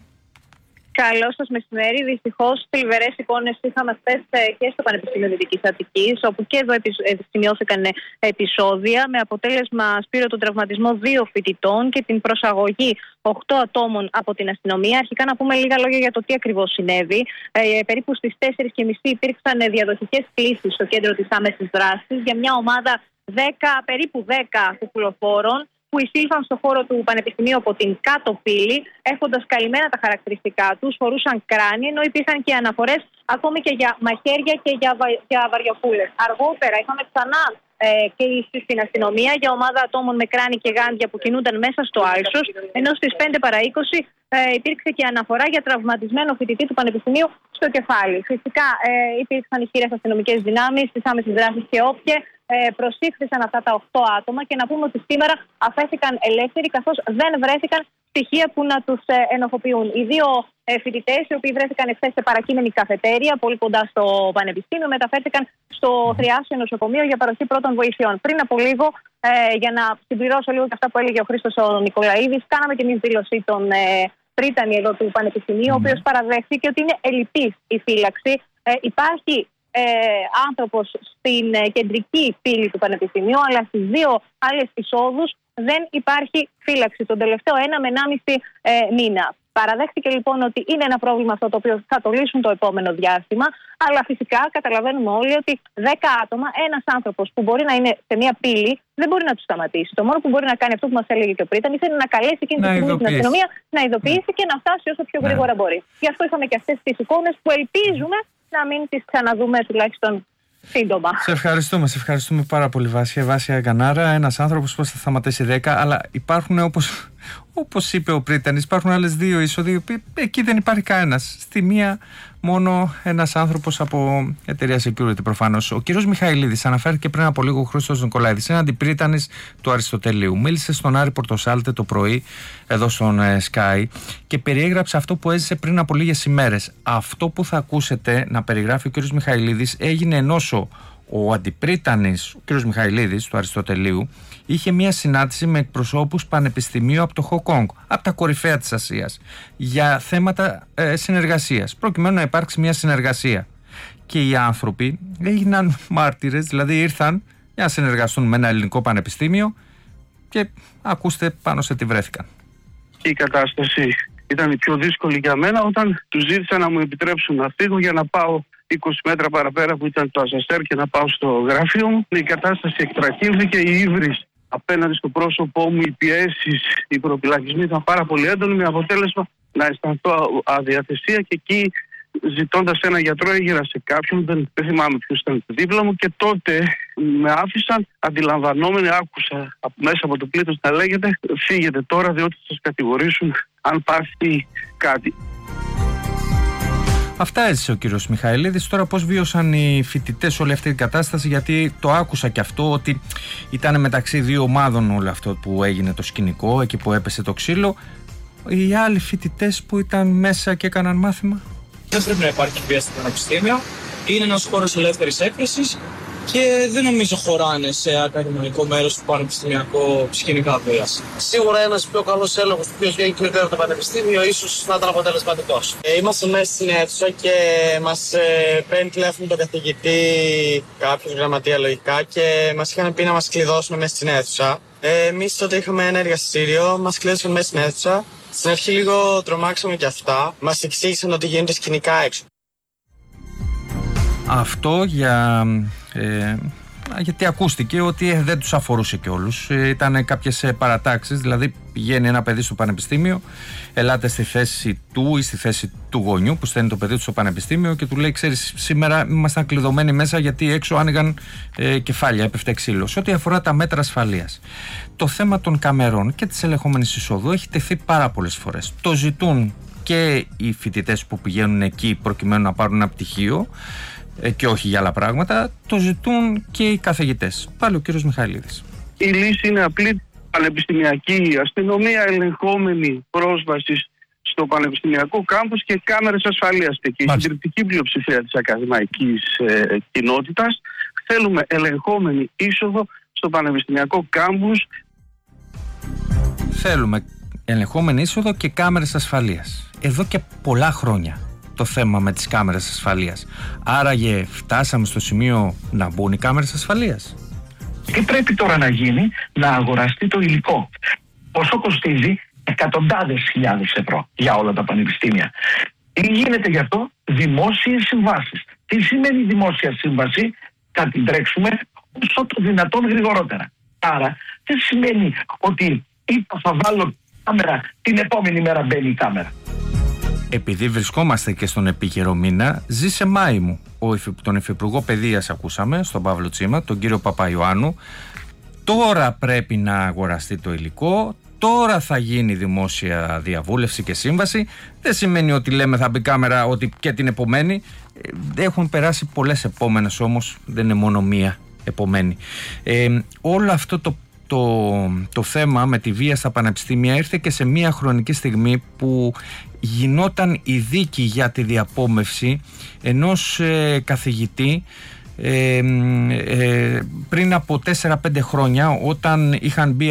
Καλό σας μεσημέρι. Δυστυχώς, θλιβερές εικόνες είχαμε χθες και στο Πανεπιστήμιο Δυτικής Αττικής, όπου και εδώ σημειώθηκαν επεισόδια με αποτέλεσμα, Σπύρο, τον τραυματισμό δύο φοιτητών και την προσαγωγή οκτώ ατόμων από την αστυνομία. Αρχικά να πούμε λίγα λόγια για το τι ακριβώς συνέβη. Ε, περίπου στις τέσσερις και μισή υπήρξαν διαδοχικές κλήσεις στο κέντρο της άμεσης δράσης για μια ομάδα δέκα, περίπου δέκα κουκουλοφόρων, που εισήλθαν στο χώρο του Πανεπιστημίου από την κάτω πύλη, έχοντας καλυμμένα τα χαρακτηριστικά τους, φορούσαν κράνη, ενώ υπήρχαν και αναφορές ακόμη και για μαχαίρια και για, βα... για βαριοπούλες. Αργότερα είχαμε ξανά ε, κλήσεις στην αστυνομία για ομάδα ατόμων με κράνη και γάντια που κινούνταν μέσα στο άλσος, ενώ στις πέντε παρά είκοσι ε, υπήρξε και αναφορά για τραυματισμένο φοιτητή του Πανεπιστημίου στο κεφάλι. Φυσικά ε, υπήρξαν ισχυρές αστυνομικές δυνάμεις, τις άμεσες δράσεις και όποιε. Ε, προσήχθησαν αυτά τα οκτώ άτομα και να πούμε ότι σήμερα αφέθηκαν ελεύθεροι, καθώς δεν βρέθηκαν στοιχεία που να τους ε, ενοχοποιούν. Οι δύο ε, φοιτητές, οι οποίοι βρέθηκαν εχθές σε παρακείμενη καφετέρια, πολύ κοντά στο Πανεπιστήμιο, μεταφέρθηκαν στο Θριάσιο Νοσοκομείο για παροχή πρώτων βοηθειών. Πριν από λίγο, ε, για να συμπληρώσω λίγο και αυτά που έλεγε ο Χρήστος ο Νικολαίδης, κάναμε και εμείς δήλωση των ε, πρίτανη εδώ του Πανεπιστημίου, mm. ο οποίος παραδέχθηκε ότι είναι ελλειπής η φύλαξη. Ε, υπάρχει ε, άνθρωπος στην ε, κεντρική πύλη του Πανεπιστημίου, αλλά στις δύο άλλες εισόδους δεν υπάρχει φύλαξη τον τελευταίο ένα με ενάμιση ε, μήνα. Παραδέχτηκε λοιπόν ότι είναι ένα πρόβλημα αυτό το οποίο θα το λύσουν το επόμενο διάστημα, αλλά φυσικά καταλαβαίνουμε όλοι ότι δέκα άτομα, ένας άνθρωπος που μπορεί να είναι σε μια πύλη, δεν μπορεί να του σταματήσει. Το μόνο που μπορεί να κάνει, αυτό που μας έλεγε και ο Πρίτανης, είναι να καλέσει εκείνη τη στιγμή την αστυνομία, να ειδοποιήσει και να φτάσει όσο πιο γρήγορα ναι. μπορεί. Γι' αυτό είχαμε και αυτές τις εικόνες που ελπίζουμε να μην τις ξαναδούμε τουλάχιστον σύντομα. Σε ευχαριστούμε, σε ευχαριστούμε πάρα πολύ, Βάσια. Βάσια Γκανάρα, ένας άνθρωπος που θα σταματήσει δέκα, αλλά υπάρχουν, όπως, όπως είπε ο Πρίτανης, υπάρχουν άλλες δύο είσοδοι, εκεί δεν υπάρχει κανένας. Στη μία μόνο ένας άνθρωπος από εταιρεία security προφανώς. Ο κύριος Μιχαηλίδης αναφέρθηκε πριν από λίγο, ο Χρήστος Νικολαίδης, είναι αντιπρίτανης του Αριστοτελείου. Μίλησε στον Άρη Πορτοσάλτε το πρωί εδώ στον Sky και περιέγραψε αυτό που έζησε πριν από λίγες ημέρες. Αυτό που θα ακούσετε να περιγράφει ο κύριος Μιχαηλίδης έγινε ενώσο ο αντιπρίτανης, ο κύριος Μιχαηλίδης του Αριστοτελείου, είχε μια συνάντηση με εκπροσώπους πανεπιστημίου από το Χοκόνγκ, από τα κορυφαία της Ασίας, για θέματα ε, συνεργασίας, προκειμένου να υπάρξει μια συνεργασία. Και οι άνθρωποι έγιναν μάρτυρες, δηλαδή ήρθαν για να συνεργαστούν με ένα ελληνικό πανεπιστήμιο και ακούστε πάνω σε τι βρέθηκαν. Η κατάσταση ήταν η πιο δύσκολη για μένα όταν τους ζήτησα να μου επιτρέψουν να φύγω για να πάω είκοσι μέτρα παραπέρα που ήταν το ασανσέρ και να πάω στο γραφείο μου. Η κατάσταση εκτραχύλθηκε, η ύβρις απέναντι στο πρόσωπό μου, οι πιέσεις, οι προπυλακισμοί ήταν πάρα πολύ έντονοι, με αποτέλεσμα να αισθανθώ αδιαθεσία και εκεί, ζητώντας ένα γιατρό, έγειρα σε κάποιον, δεν, δεν θυμάμαι ποιος ήταν δίπλα μου, και τότε με άφησαν, αντιλαμβανόμενοι, άκουσα μέσα από το πλήθος να λέγεται «Φύγετε τώρα διότι θα σας κατηγορήσουν αν πάθει κάτι». Αυτά έζησε ο κύριος Μιχαηλίδης. Τώρα πώς βίωσαν οι φοιτητές όλη αυτή την κατάσταση, γιατί το άκουσα και αυτό, ότι ήταν μεταξύ δύο ομάδων όλο αυτό που έγινε το σκηνικό, εκεί που έπεσε το ξύλο. Οι άλλοι φοιτητές που ήταν μέσα και έκαναν μάθημα. Δεν πρέπει να υπάρχει βία στα πανεπιστήμια. Είναι ένας χώρος ελεύθερης έκφρασης και δεν νομίζω χωράνε σε ακαδημαϊκό μέρος του πανεπιστημιακό σκηνικά βίας. Σίγουρα ένας πιο καλός έλεγχος του ποιος βγαίνει και από το πανεπιστήμιο ίσως να ήταν αποτελεσματικός. Ε, είμαστε μέσα στην αίθουσα και μας ε, παίρνει τηλέφωνο τον καθηγητή, κάποιος γραμματεία λογικά, και μας είχαν πει να μας κλειδώσουν μέσα στην αίθουσα. Ε, εμείς τότε είχαμε ένα εργαστήριο, μας κλείσαν μέσα στην αίθουσα. Στην αρχή λίγο τρομάξαμε και αυτά. Μας εξήγησαν ότι γίνονται σκηνικά έξω. Αυτό για, ε, γιατί ακούστηκε ότι ε, δεν τους αφορούσε και όλους. Ε, ήταν κάποιες ε, παρατάξεις, δηλαδή πηγαίνει ένα παιδί στο πανεπιστήμιο, ελάτε στη θέση του ή στη θέση του γονιού που στέλνει το παιδί του στο πανεπιστήμιο και του λέει: ξέρεις, σήμερα ήμασταν κλειδωμένοι μέσα γιατί έξω άνοιγαν ε, κεφάλια, έπεφτε ξύλο. Σε ό,τι αφορά τα μέτρα ασφαλείας, το θέμα των καμερών και της ελεγχόμενης εισόδου έχει τεθεί πάρα πολλές φορές. Το ζητούν και οι φοιτητές που πηγαίνουν εκεί προκειμένου να πάρουν ένα πτυχίο και όχι για άλλα πράγματα, το ζητούν και οι καθηγητές. Πάλι ο κύριος Μιχαηλίδης. Η λύση είναι απλή: πανεπιστημιακή αστυνομία, ελεγχόμενη πρόσβαση στο πανεπιστημιακό κάμπους και κάμερες ασφαλείας. Και η συντριπτική πλειοψηφία της ακαδημαϊκής ε, κοινότητας θέλουμε ελεγχόμενη είσοδο στο πανεπιστημιακό κάμπους. Θέλουμε ελεγχόμενη είσοδο και κάμερες ασφαλείας. Εδώ και πολλά χρόνια το θέμα με τις κάμερες ασφαλείας. Άραγε φτάσαμε στο σημείο να μπουν οι κάμερες ασφαλείας. Τι πρέπει τώρα να γίνει? Να αγοραστεί το υλικό. Πόσο κοστίζει? Εκατοντάδες χιλιάδες ευρώ για όλα τα πανεπιστήμια. Τι γίνεται γι' αυτό? Δημόσιες συμβάσεις. Τι σημαίνει δημόσια σύμβαση? Θα την τρέξουμε όσο το δυνατόν γρηγορότερα. Άρα δεν σημαίνει ότι είπα θα βάλω κάμερα, την επόμενη μέρα μπαίνει η κάμερα. Επειδή βρισκόμαστε και στον επίκαιρο μήνα, ζήσε Μάη μου. Ο, τον Υφυπουργό Παιδείας ακούσαμε, στον Παύλο Τσίμα, τον κύριο Παπαϊωάννου. Τώρα πρέπει να αγοραστεί το υλικό, τώρα θα γίνει δημόσια διαβούλευση και σύμβαση. Δεν σημαίνει ότι λέμε θα μπει κάμερα ότι και την επομένη. Έχουν περάσει πολλές επόμενες όμως, δεν είναι μόνο μία επομένη. Ε, όλο αυτό το το, το θέμα με τη βία στα πανεπιστήμια ήρθε και σε μια χρονική στιγμή που γινόταν η δίκη για τη διαπόμευση ενός ε, καθηγητή ε, ε, πριν από τέσσερα πέντε χρόνια, όταν είχαν μπει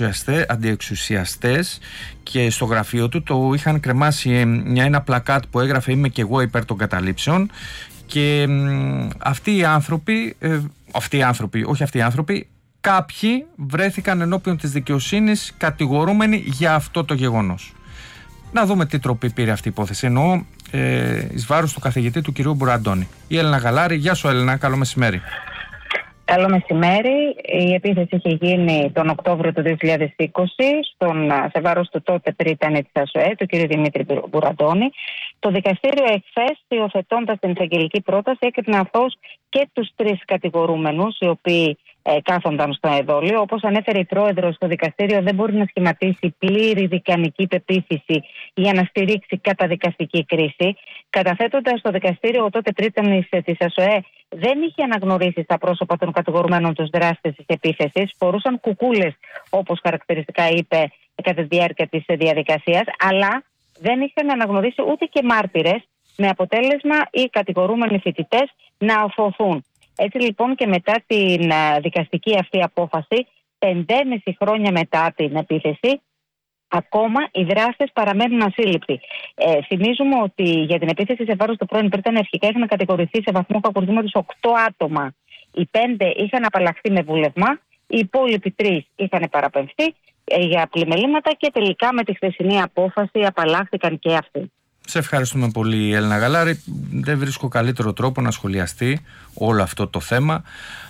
αντιεξουσιαστές και στο γραφείο του το είχαν κρεμάσει μια, ένα πλακάτ που έγραφε «Είμαι και εγώ υπέρ των καταλήψεων», και ε, αυτοί οι άνθρωποι ε, αυτοί οι άνθρωποι, όχι αυτοί οι άνθρωποι κάποιοι βρέθηκαν ενώπιον της δικαιοσύνης κατηγορούμενοι για αυτό το γεγονός. Να δούμε τι τροπή πήρε αυτή η υπόθεση. Εννοώ ε, εις βάρος του καθηγητή του κυρίου Μπουραντώνη. Η Έλενα Γαλάρη. Γεια σου, Έλενα, καλό μεσημέρι. Καλό μεσημέρι. Η επίθεση είχε γίνει τον Οκτώβριο του δύο χιλιάδες είκοσι στον, σε βάρος του τότε πρίτανη της ΑΣΟΕ, του κ. Δημήτρη Μπουραντώνη. Το δικαστήριο εχθές, υιοθετώντας την εισαγγελική πρόταση, έκρινε αθώος και τους τρεις κατηγορούμενους, οι οποίοι ε, κάθονταν στο εδόλιο. Όπως ανέφερε η πρόεδρος, το δικαστήριο δεν μπορεί να σχηματίσει πλήρη δικανική πεποίθηση για να στηρίξει καταδικαστική κρίση. Καταθέτοντας στο δικαστήριο, ο τότε πρίτανης της ΑΣΟΕ δεν είχε αναγνωρίσει στα πρόσωπα των κατηγορουμένων τους δράστες της επίθεσης. Φορούσαν κουκούλες, όπως χαρακτηριστικά είπε κατά τη διάρκεια της διαδικασίας, αλλά δεν είχαν αναγνωρίσει ούτε και μάρτυρες, με αποτέλεσμα οι κατηγορούμενοι φοιτητές να αφωθούν. Έτσι λοιπόν, και μετά την δικαστική αυτή απόφαση, πεντέμισι χρόνια μετά την επίθεση, ακόμα οι δράστες παραμένουν ασύλληπτοι. Ε, θυμίζουμε ότι για την επίθεση σε βάρος του πρώην πρίτανη αρχικά είχαν κατηγορηθεί σε βαθμό κακουργήματος οκτώ άτομα. Οι πέντε είχαν απαλλαχθεί με βούλευμα, οι υπόλοιποι τρεις είχαν παραπεμφθεί ε, για πλημελήματα και τελικά με τη χθεσινή απόφαση απαλλάχθηκαν και αυτοί. Σε ευχαριστούμε πολύ, Έλενα Γαλάρη. Δεν βρίσκω καλύτερο τρόπο να σχολιαστεί όλο αυτό το θέμα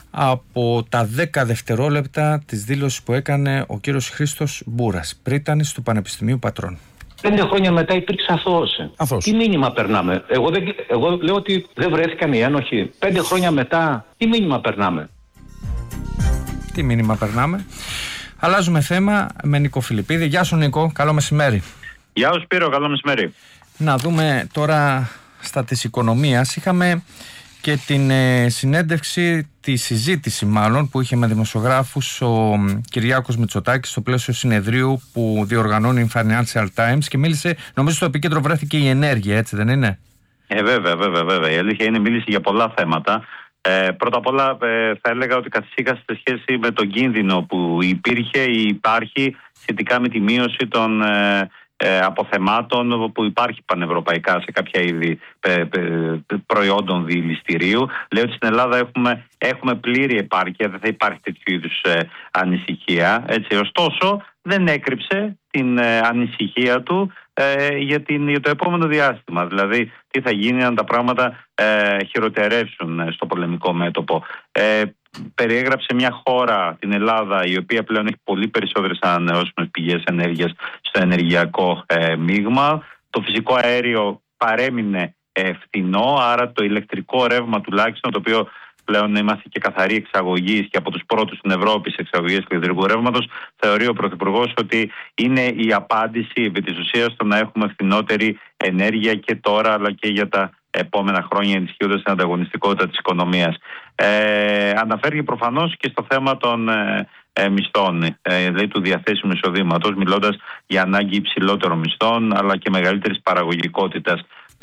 από τα δέκα δευτερόλεπτα της δήλωσης που έκανε ο κύριος Χρήστος Μπούρας, πρίτανης του Πανεπιστημίου Πατρών. Πέντε χρόνια μετά υπήρξε αθώωση. Αθώος. Τι μήνυμα περνάμε? Εγώ, δεν, εγώ λέω ότι δεν βρέθηκαν οι ένοχοι. Πέντε χρόνια μετά, τι μήνυμα περνάμε? Τι μήνυμα περνάμε? Αλλάζουμε θέμα με Νίκο Φιλιππίδη. Γεια σου, Νίκο, καλό μεσημέρι. Γεια σου, Σπύρο, καλό μεσημέρι. Να δούμε τώρα στα της οικονομίας. Είχαμε και την ε, συνέντευξη, τη συζήτηση μάλλον, που είχε με δημοσιογράφους ο Κυριάκος Μητσοτάκης στο πλαίσιο συνεδρίου που διοργανώνει η Financial Times, και μίλησε, νομίζω στο επίκεντρο βρέθηκε η ενέργεια, έτσι δεν είναι? Ε, βέβαια, βέβαια, βέβαια. Η αλήθεια είναι, μίλησε για πολλά θέματα. Ε, πρώτα απ' όλα ε, θα έλεγα ότι καθησύχασε σε σχέση με τον κίνδυνο που υπήρχε ή υπάρχει σχετικά με τη μείωση των ε, ε, αποθεμάτων που υπάρχει πανευρωπαϊκά σε κάποια είδη ε, ε, προϊόντων διηληστηρίου. Λέω ότι στην Ελλάδα έχουμε, έχουμε πλήρη επάρκεια, δεν θα υπάρχει τέτοιου είδους ε, ανησυχία. Έτσι. Ωστόσο, δεν έκρυψε την ε, ανησυχία του ε, για, την, για το επόμενο διάστημα. Δηλαδή, τι θα γίνει αν τα πράγματα ε, χειροτερεύσουν ε, στο πολεμικό μέτωπο. Ε, περιέγραψε μια χώρα, την Ελλάδα, η οποία πλέον έχει πολύ περισσότερες ανανεώσιμες πηγές ενέργειας στο ενεργειακό ε, μείγμα. Το φυσικό αέριο παρέμεινε ε, φθηνό, άρα το ηλεκτρικό ρεύμα τουλάχιστον, το οποίο πλέον είμαστε και καθαροί εξαγωγής και από τους πρώτους στην Ευρώπη σε εξαγωγές ηλεκτρικού ρεύματος, θεωρεί ο Πρωθυπουργός ότι είναι η απάντηση επί της ουσίας στο να έχουμε φθηνότερη ενέργεια και τώρα αλλά και για τα επόμενα χρόνια, ενισχύοντας την ανταγωνιστικότητα της οικονομίας. Ε, αναφέρει προφανώς και στο θέμα των ε, ε, μισθών, ε, δηλαδή του διαθέσιμου εισοδήματος, μιλώντας για ανάγκη υψηλότερων μισθών αλλά και μεγαλύτερης παραγωγικότητας.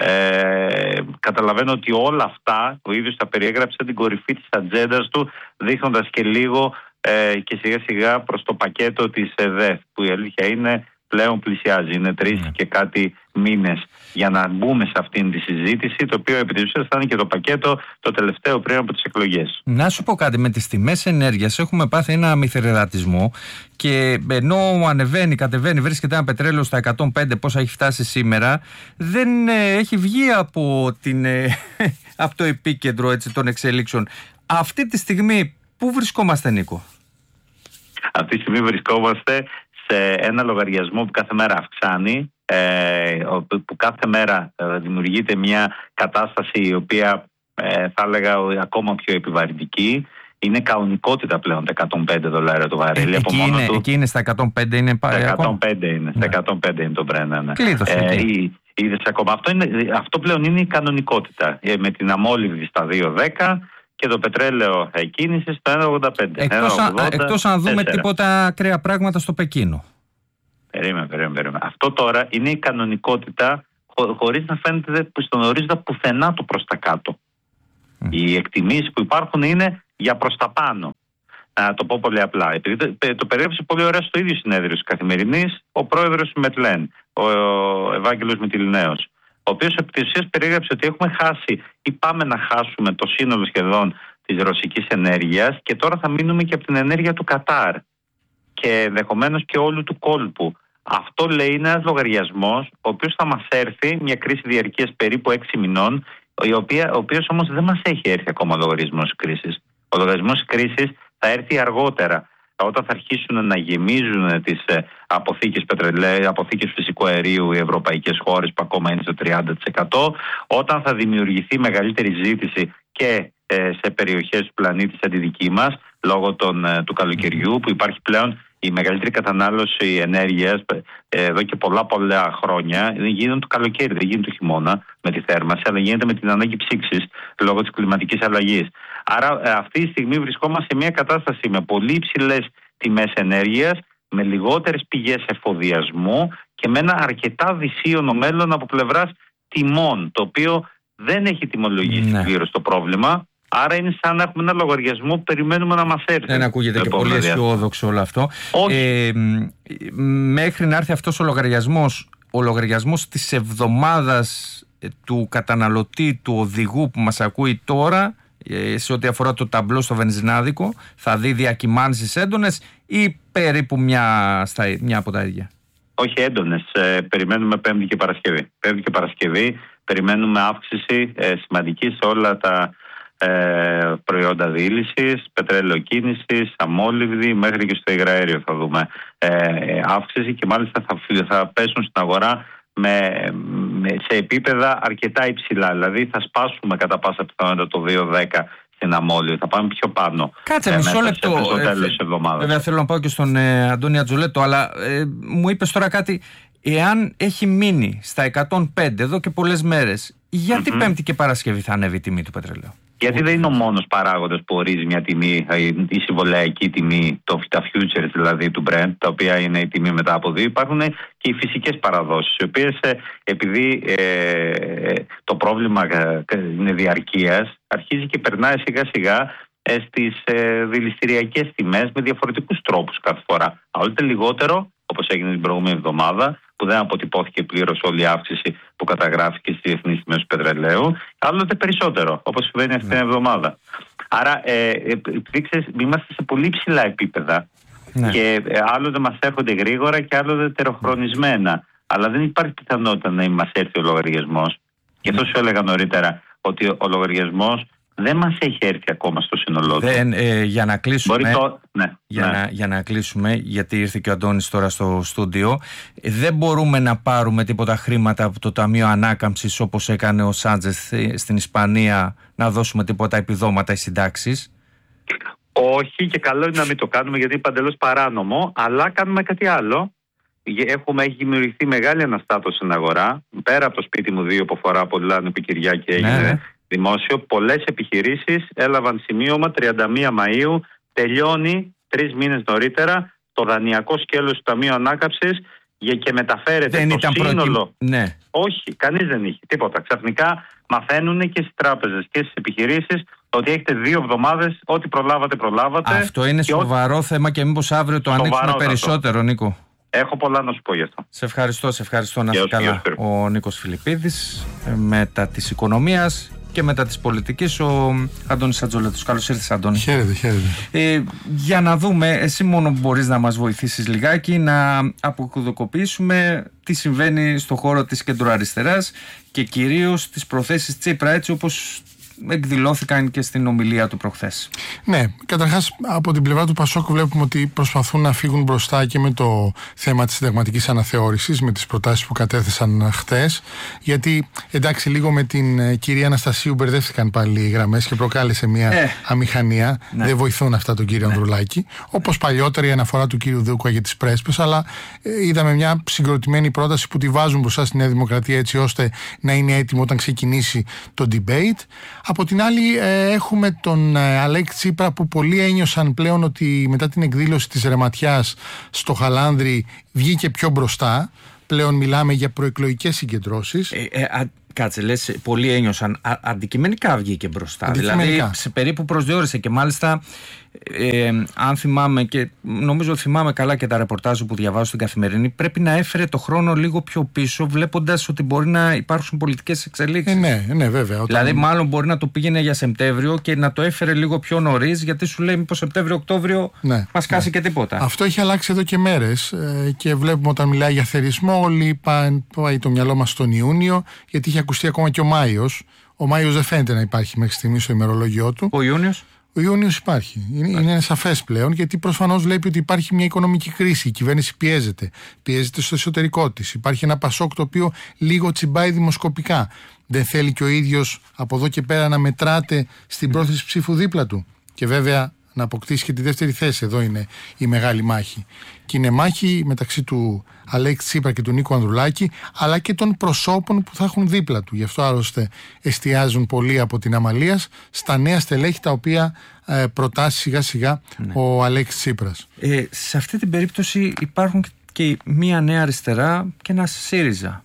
Ε, καταλαβαίνω ότι όλα αυτά ο ίδιος τα περιέγραψε την κορυφή της ατζέντας του, δείχνοντας και λίγο ε, και σιγά σιγά προς το πακέτο της ΕΔΕΦ, που η αλήθεια είναι πλέον πλησιάζει. Είναι τρεις mm. και κάτι μήνες για να μπούμε σε αυτήν τη συζήτηση, το οποίο επί της ουσίας θα είναι και το πακέτο το τελευταίο πριν από τις εκλογές. Να σου πω κάτι, με τις τιμές ενέργειας έχουμε πάθει ένα μυθερερατισμό, και ενώ ανεβαίνει, κατεβαίνει, βρίσκεται ένα πετρέλαιο στα εκατόν πέντε, πόσα έχει φτάσει σήμερα, δεν ε, έχει βγει από, την, ε, από το επίκεντρο, έτσι, των εξελίξεων. Αυτή τη στιγμή πού βρισκόμαστε, Νίκο? Αυτή τη στιγμή βρισκόμαστε σε ένα λογαριασμό που κάθε μέρα αυξάνει, που κάθε μέρα δημιουργείται μια κατάσταση η οποία θα έλεγα ακόμα πιο επιβαρυντική. Είναι κανονικότητα πλέον τα εκατόν πέντε δολάρια το βαρέλι. Ε, εκεί, είναι, το... εκεί είναι στα εκατόν πέντε, είναι στα εκατόν πέντε είναι, στα εκατόν πέντε είναι το Brent. Ναι. Ε, είδες ακόμα. Αυτό, είναι, αυτό πλέον είναι η κανονικότητα. Ε, με την αμόλυβη στα δύο δέκα και το πετρέλαιο κίνηση στο ένα ογδόντα πέντε. Εκτός, α, εκτός αν δούμε τίποτα ακραία πράγματα στο Πεκίνο. Περίμενε, περίμενε, περίμενε. Αυτό τώρα είναι η κανονικότητα χω, χωρίς να φαίνεται στον ορίζοντα πουθενά το προς τα κάτω. Mm. Οι εκτιμήσεις που υπάρχουν είναι για προς τα πάνω. Να το πω πολύ απλά. Επειδή το, το περιέγραψε πολύ ωραία στο ίδιο συνέδριο της Καθημερινής ο πρόεδρος Μετλέν, ο, ο Ευάγγελος Μητυλινέος, ο οποίος επί της ουσίας περιέγραψε ότι έχουμε χάσει ή πάμε να χάσουμε το σύνολο σχεδόν της ρωσικής ενέργειας και τώρα θα μείνουμε και από την ενέργεια του Κατάρ και ενδεχομένως και όλου του κόλπου. Αυτό λέει είναι ένας λογαριασμός ο οποίος θα μας έρθει, μια κρίση διαρκείας περίπου έξι μηνών, η οποία, ο οποίος όμως δεν μας έχει έρθει ακόμα ο λογαριασμός κρίσης. Ο λογαριασμός κρίσης θα έρθει αργότερα, όταν θα αρχίσουν να γεμίζουν τις αποθήκες πετρελαίου, αποθήκες φυσικού αερίου οι ευρωπαϊκές χώρες που ακόμα είναι στο τριάντα τοις εκατό, όταν θα δημιουργηθεί μεγαλύτερη ζήτηση και σε περιοχές του πλανήτη σαν τη δική μας, λόγω των, του καλοκαιριού που υπάρχει πλέον η μεγαλύτερη κατανάλωση ενέργειας εδώ και πολλά πολλά χρόνια γίνεται το καλοκαίρι, δεν γίνεται το χειμώνα με τη θέρμανση, αλλά γίνεται με την ανάγκη ψήξης λόγω της κλιματικής αλλαγής. Άρα αυτή τη στιγμή βρισκόμαστε σε μια κατάσταση με πολύ υψηλές τιμές ενέργειας, με λιγότερες πηγές εφοδιασμού και με ένα αρκετά δυσίωνο μέλλον από πλευράς τιμών, το οποίο δεν έχει τιμολογήσει ναι. πλήρως το πρόβλημα. Άρα είναι σαν να έχουμε ένα λογαριασμό που περιμένουμε να μας έρθει. Δεν ακούγεται και πολύ αισιόδοξο όλο αυτό. Ε, μέχρι να έρθει αυτός ο λογαριασμός, ο λογαριασμός της εβδομάδας του καταναλωτή, του οδηγού που μας ακούει τώρα, σε ό,τι αφορά το ταμπλό στο βενζινάδικο, θα δει διακυμάνσεις έντονες ή περίπου μια, στα, μια από τα ίδια? Όχι έντονες. Ε, περιμένουμε Πέμπτη και Παρασκευή. Πέμπτη και Παρασκευή περιμένουμε αύξηση ε, σημαντική σε όλα τα Ε, προϊόντα διήλυσης, πετρέλαιο κίνησης, αμόλυβδη, μέχρι και στο υγραέριο θα δούμε ε, αύξηση και μάλιστα θα, θα πέσουν στην αγορά με, με, σε επίπεδα αρκετά υψηλά. Δηλαδή θα σπάσουμε κατά πάσα πιθανότητα το δύο δέκα στην αμόλυβδη, θα πάμε πιο πάνω. Κάτσε μισό λεπτό. Ε, βέβαια θέλω να πάω και στον ε, Αντώνη Ατζολέτο, αλλά ε, μου είπες τώρα κάτι. Εάν έχει μείνει στα εκατόν πέντε εδώ και πολλές μέρες, γιατί mm-hmm. Πέμπτη και Παρασκευή θα ανέβει η τιμή του πετρελαίου? Γιατί δεν είναι ο μόνος παράγοντας που ορίζει μια τιμή, η συμβολαϊκή τιμή, το, τα futures δηλαδή του Brent, τα οποία είναι η τιμή μετά από δύο. Υπάρχουν και οι φυσικές παραδόσεις, οι οποίες επειδή ε, το πρόβλημα είναι διαρκείας, αρχίζει και περνάει σιγά σιγά ε, στις ε, δηληστηριακές τιμές με διαφορετικούς τρόπους κάθε φορά. Άλλοτε λιγότερο, όπως έγινε την προηγούμενη εβδομάδα, που δεν αποτυπώθηκε πλήρως όλη η αύξηση που καταγράφηκε στις διεθνείς τιμές του πετρελαίου, άλλοτε περισσότερο, όπως συμβαίνει αυτή την εβδομάδα. Άρα, ε, ξέρεις, είμαστε σε πολύ ψηλά επίπεδα ναι. και ε, άλλοτε μας έρχονται γρήγορα και άλλοτε τεροχρονισμένα. Αλλά δεν υπάρχει πιθανότητα να μας έρθει ο λογαριασμός. Και αυτό σου έλεγα νωρίτερα, ότι ο λογαριασμός δεν μας έχει έρθει ακόμα στο σύνολό του. Δεν, ε, για να κλείσουμε, το... ναι, για, ναι. Να, για να κλείσουμε, γιατί ήρθε και ο Αντώνης τώρα στο στούντιο, δεν μπορούμε να πάρουμε τίποτα χρήματα από το Ταμείο Ανάκαμψης όπως έκανε ο Σάντζεθ στην Ισπανία, να δώσουμε τίποτα επιδόματα ή συντάξεις? Όχι, και καλό είναι να μην το κάνουμε γιατί είναι παντελώς παράνομο, αλλά κάνουμε κάτι άλλο. Έχουμε, έχει δημιουργηθεί μεγάλη αναστάτωση στην αγορά, πέρα από το σπίτι μου δύο που αφορά πολλά νοικοκυριά και έγινε ναι, ναι. δημόσιο. Πολλές επιχειρήσεις έλαβαν σημείωμα τριάντα μία Μαΐου, τελειώνει τρεις μήνες νωρίτερα το δανειακό σκέλος του Ταμείου Ανάκαμψης και μεταφέρεται δεν το ήταν σύνολο. Προκυ... Ναι. Όχι, κανείς δεν είχε τίποτα. Ξαφνικά μαθαίνουν και στις τράπεζες και στις επιχειρήσεις ότι έχετε δύο εβδομάδες, ό,τι προλάβατε, προλάβατε. Αυτό είναι σοβαρό ό... θέμα και μήπως αύριο το ανοίξουμε περισσότερο, Νίκο. Έχω πολλά να σου πω γι' αυτό. Σε ευχαριστώ, σε ευχαριστώ να είσαι καλά. Ο Νίκος Φιλιππίδης, μετά της οικονομίας και μετά της πολιτικής, ο Αντώνης Ατζολέτος. Καλώς ήρθες, Αντώνη. Χαίρετε, χαίρετε. Ε, για να δούμε, εσύ μόνο μπορείς να μας βοηθήσεις λιγάκι να αποκωδικοποιήσουμε τι συμβαίνει στο χώρο της κεντροαριστεράς και κυρίως τις προθέσεις Τσίπρα, έτσι όπως εκδηλώθηκαν και στην ομιλία του προχθές. Ναι, καταρχάς από την πλευρά του Πασόκ βλέπουμε ότι προσπαθούν να φύγουν μπροστά και με το θέμα της συνταγματικής αναθεώρησης, με τις προτάσεις που κατέθεσαν χτες, γιατί εντάξει λίγο με την κυρία Αναστασίου μπερδεύτηκαν πάλι οι γραμμές και προκάλεσε μια ε, αμηχανία. Ναι. Δεν βοηθούν αυτά τον κύριο ναι. Ανδρουλάκη, όπως παλιότερα η αναφορά του κύριου Δούκα για τις πρέσπες, αλλά ε, είδαμε μια συγκροτημένη πρόταση που τη βάζουν μπροστά στη Νέα Δημοκρατία έτσι ώστε να είναι έτοιμο όταν ξεκινήσει το debate. Από την άλλη ε, έχουμε τον ε, Αλέξη Τσίπρα, που πολλοί ένιωσαν πλέον ότι μετά την εκδήλωση της ρεματιάς στο Χαλάνδρι βγήκε πιο μπροστά. Πλέον μιλάμε για προεκλογικές συγκεντρώσεις. Ε, ε, α, κάτσε, λες, πολλοί ένιωσαν. Α, αντικειμενικά βγήκε μπροστά. Αντικειμενικά. Δηλαδή σε περίπου προσδιορίσε, και μάλιστα ε, αν θυμάμαι, και νομίζω θυμάμαι καλά και τα ρεπορτάζ που διαβάζω στην Καθημερινή, πρέπει να έφερε το χρόνο λίγο πιο πίσω, βλέποντας ότι μπορεί να υπάρξουν πολιτικές εξελίξεις. Ε, ναι, ναι, βέβαια. Όταν... Δηλαδή, μάλλον μπορεί να το πήγαινε για Σεπτέμβριο και να το έφερε λίγο πιο νωρίς, γιατί σου λέει μήπως Σεπτέμβριο-Οκτώβριο ναι, μας κάσει ναι. και τίποτα. Αυτό έχει αλλάξει εδώ και μέρες ε, και βλέπουμε όταν μιλάει για θερισμό, όλοι πάει, πάει το μυαλό μας στον Ιούνιο, γιατί είχε ακουστεί ακόμα και ο Μάιος. Ο Μάιος δεν φαίνεται να υπάρχει μέχρι στιγμή στο ημερολόγιο του. Ο Ιούνιος. Ο Ιούνιος υπάρχει. Είναι, είναι σαφές πλέον, γιατί προφανώς βλέπει ότι υπάρχει μια οικονομική κρίση. Η κυβέρνηση πιέζεται. Πιέζεται στο εσωτερικό της. Υπάρχει ένα Πασόκ το οποίο λίγο τσιμπάει δημοσκοπικά. Δεν θέλει και ο ίδιος από εδώ και πέρα να μετράται στην πρόθεση ψήφου δίπλα του. Και βέβαια να αποκτήσει και τη δεύτερη θέση. Εδώ είναι η μεγάλη μάχη. Και είναι μάχη μεταξύ του Αλέξη Τσίπρα και του Νίκου Ανδρουλάκη, αλλά και των προσώπων που θα έχουν δίπλα του. Γι' αυτό άλλωστε εστιάζουν πολλοί από την Αμαλίας στα νέα στελέχη τα οποία ε, προτάσει σιγά σιγά ναι. ο Αλέξης Τσίπρας. Ε, σε αυτή την περίπτωση υπάρχουν και μία νέα αριστερά και ένα ΣΥΡΙΖΑ.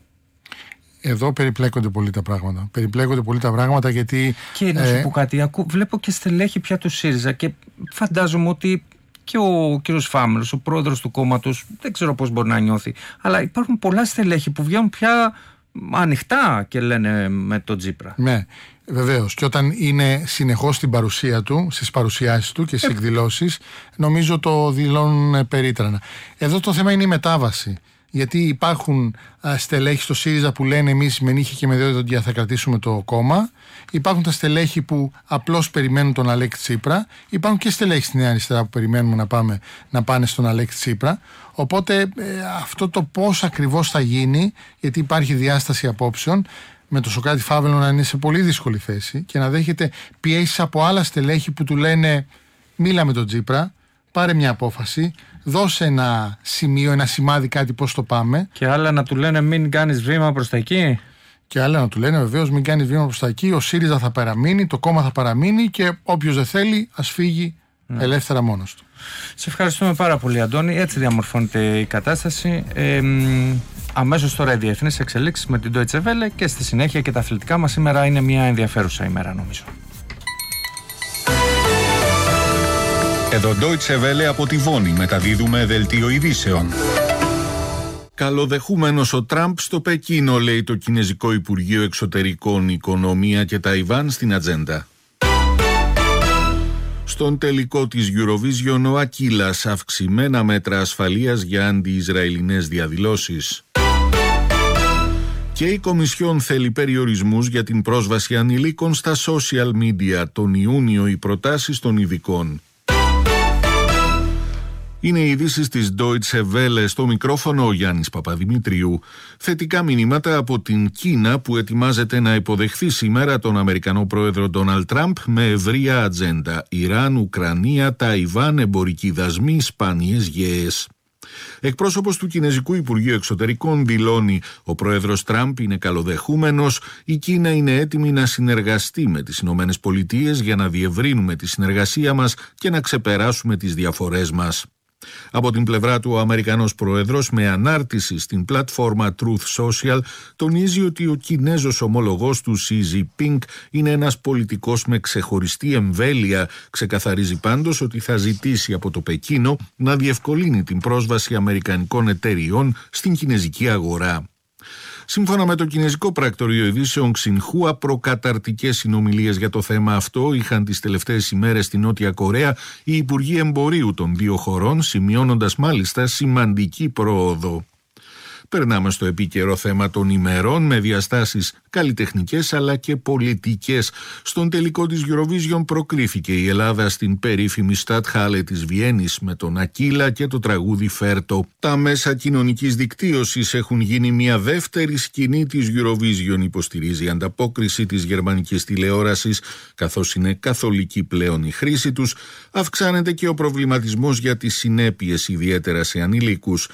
Εδώ περιπλέκονται πολύ τα πράγματα. Περιπλέκονται πολύ τα πράγματα γιατί. Και να σου ε... πω κάτι. Ακού, βλέπω και στελέχη πια του ΣΥΡΙΖΑ και φαντάζομαι ότι και ο κύριος Φάμελος, ο πρόεδρος του κόμματος, δεν ξέρω πώς μπορεί να νιώθει. Αλλά υπάρχουν πολλά στελέχη που βγαίνουν πια ανοιχτά και λένε με τον Τσίπρα. Ναι, βεβαίως. Και όταν είναι συνεχώς στην παρουσία του, στις παρουσιάσεις του και στις ε... εκδηλώσεις, νομίζω το δηλώνουν περίτρανα. Εδώ το θέμα είναι η μετάβαση. Γιατί υπάρχουν α, στελέχη στο ΣΥΡΙΖΑ που λένε εμείς με νύχια και με δόντια θα κρατήσουμε το κόμμα. Υπάρχουν τα στελέχη που απλώς περιμένουν τον Αλέξη Τσίπρα. Υπάρχουν και στελέχη στη Νέα Αριστερά που περιμένουμε να, πάμε, να πάνε στον Αλέξη Τσίπρα. Οπότε ε, αυτό το πώς ακριβώς θα γίνει, γιατί υπάρχει διάσταση απόψεων, με το Σωκράτη Φάβελο να είναι σε πολύ δύσκολη θέση και να δέχεται πιέσεις από άλλα στελέχη που του λένε μίλα με τον Τσίπρα, πάρε μια απόφαση, δώσε ένα σημείο, ένα σημάδι, κάτι πώς το πάμε. Και άλλα να του λένε μην κάνεις βήμα προς τα εκεί. Και άλλα να του λένε βεβαίως μην κάνεις βήμα προς τα εκεί, ο ΣΥΡΙΖΑ θα παραμείνει, το κόμμα θα παραμείνει και όποιος δεν θέλει ας φύγει ναι. ελεύθερα μόνος του. Σε ευχαριστούμε πάρα πολύ, Αντώνη. Έτσι διαμορφώνεται η κατάσταση. Ε, αμέσως τώρα οι διεθνείς εξελίξεις με την Deutsche Welle και στη συνέχεια και τα αθλητικά μας. Σήμερα είναι μια ενδιαφέρουσα ημέρα νομίζω. Εδώ Deutsche Welle από τη Βόνη μεταδίδουμε δελτίο ειδήσεων. Καλοδεχούμενος ο Τραμπ στο Πεκίνο, λέει το Κινεζικό Υπουργείο Εξωτερικών, Οικονομία και Ταϊβάν στην ατζέντα. Στον τελικό της Eurovision ο Ακίλας, αυξημένα μέτρα ασφαλείας για αντι-Ισραηλινές διαδηλώσεις. Και η Κομισιόν θέλει περιορισμούς για την πρόσβαση ανηλίκων στα social media. Τον Ιούνιο οι προτάσεις των ειδικών. Είναι οι ειδήσεις της Deutsche Welle, στο μικρόφωνο ο Γιάννης Παπαδημητρίου. Θετικά μηνύματα από την Κίνα που ετοιμάζεται να υποδεχθεί σήμερα τον Αμερικανό πρόεδρο Ντόναλντ Τραμπ με ευρεία ατζέντα. Ιράν, Ουκρανία, Ταϊβάν, εμπορικοί δασμοί, σπάνιες γέες. Εκπρόσωπος του Κινεζικού Υπουργείου Εξωτερικών δηλώνει: ο πρόεδρος Τραμπ είναι καλοδεχούμενος, η Κίνα είναι έτοιμη να συνεργαστεί με τις Ηνωμένες Πολιτείες για να διευρύνουμε τη συνεργασία μας και να ξεπεράσουμε τις διαφορές μας. Από την πλευρά του, ο Αμερικανός πρόεδρος με ανάρτηση στην πλατφόρμα Truth Social τονίζει ότι ο Κινέζος ομολογός του Xi Jinping είναι ένας πολιτικός με ξεχωριστή εμβέλεια. Ξεκαθαρίζει πάντως ότι θα ζητήσει από το Πεκίνο να διευκολύνει την πρόσβαση αμερικανικών εταιριών στην κινεζική αγορά. Σύμφωνα με το Κινεζικό Πρακτορείο Ειδήσεων Xinhua, προκαταρτικές συνομιλίες για το θέμα αυτό είχαν τις τελευταίες ημέρες στη Νότια Κορέα οι Υπουργοί Εμπορίου των δύο χωρών, σημειώνοντας μάλιστα σημαντική πρόοδο. Περνάμε στο επίκαιρο θέμα των ημερών με διαστάσεις καλλιτεχνικές αλλά και πολιτικές. Στον τελικό της Eurovision προκρίθηκε η Ελλάδα στην περίφημη Stadthalle της Βιέννης με τον Ακίλα και το τραγούδι Φέρτο. Τα μέσα κοινωνικής δικτύωσης έχουν γίνει μια δεύτερη σκηνή της Eurovision, υποστηρίζει η ανταπόκριση της γερμανικής τηλεόρασης. Καθώς είναι καθολική πλέον η χρήση τους, αυξάνεται και ο προβληματισμός για τις συνέπειες, ιδιαίτερα σε ανηλίκους.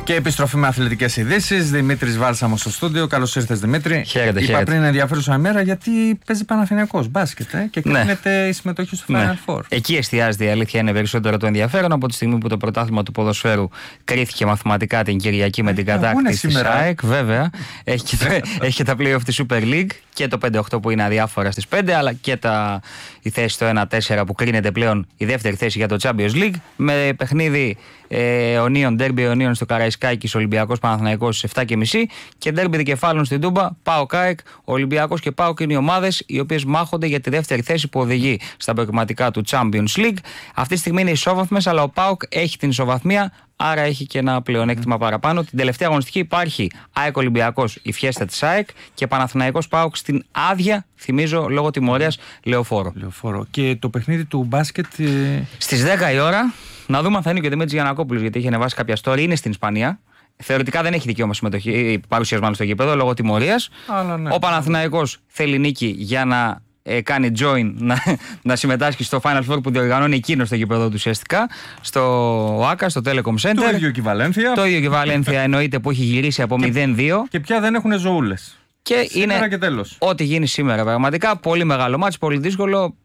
Και επιστροφή με αθλητικές ειδήσεις. Δημήτρης Βάλσαμος στο στούντιο. Καλώς ήρθες, Δημήτρη. Χαίρετε, Είπα χαίρετε. πριν ενδιαφέρουσα ημέρα γιατί παίζει Παναθηναϊκός μπάσκετ ε, και κρίνεται ναι. η συμμετοχή στο Final ναι. Four. Εκεί εστιάζεται η αλήθεια, είναι περισσότερο το ενδιαφέρον από τη στιγμή που το πρωτάθλημα του ποδοσφαίρου κρίθηκε μαθηματικά την Κυριακή με την κατάκτηση της ΑΕΚ. Βέβαια, έχει και, τα, έχει και τα play-off της Super League και το πέντε οκτώ που είναι αδιάφορα στις πέντε, αλλά και τα, η θέση στο ένα τέσσερα που κρίνεται πλέον η δεύτερη θέση για το Champions League. Με παιχνίδι ε, αιωνίων, ντέρμπι αιωνίων στο Καραϊσκάκης, Ολυμπιακός Παναθηναϊκός στις επτά και μισή και ντέρμπι δικεφάλων στην Τούμπα, ΠΑΟΚ ΑΕΚ. Ολυμπιακός και ΠΑΟΚ είναι οι ομάδες οι οποίες μάχονται για τη δεύτερη θέση που οδηγεί στα προκριματικά του Champions League. Αυτή τη στιγμή είναι ισόβαθμες, αλλά ο ΠΑΟΚ έχει την ισοβαθμία, άρα έχει και ένα πλεονέκτημα παραπάνω. Την τελευταία αγωνιστική υπάρχει ΑΕΚ Ολυμπιακός, η φιέστα της ΑΕΚ, και Παναθηναϊκός ΠΑΟΚ στην άδεια, θυμίζω, λόγω τιμωρίας Λεωφόρο. Λεωφόρο. Και το παιχνίδι του μπάσκετ. Ε... Στις δέκα η ώρα, να δούμε αν θα είναι και ο Δημήτρης Γιαννακόπουλος, γιατί είχε ανεβάσει κάποια story, είναι στην Ισπανία. Θεωρητικά δεν έχει δικαίωμα συμμετοχή, παρουσίας μάλλον στο γήπεδο λόγω τιμωρίας. Ναι. Ο Παναθηναϊκός θέλει νίκη για να ε, κάνει join, να, να συμμετάσχει στο Final Four που διοργανώνει εκείνο στο γήπεδο του ουσιαστικά, στο ΆΚΑ, στο Telecom Center. Το ίδιο και η Βαλένθια. Το ίδιο και η Βαλένθια εννοείται που έχει γυρίσει από μηδέν δύο. Και πια δεν έχουν ζωούλες. Και σήμερα είναι και τέλος. Ό,τι γίνει σήμερα πραγματικά. Πολύ μεγάλο μάτς, πολύ δύσκολο.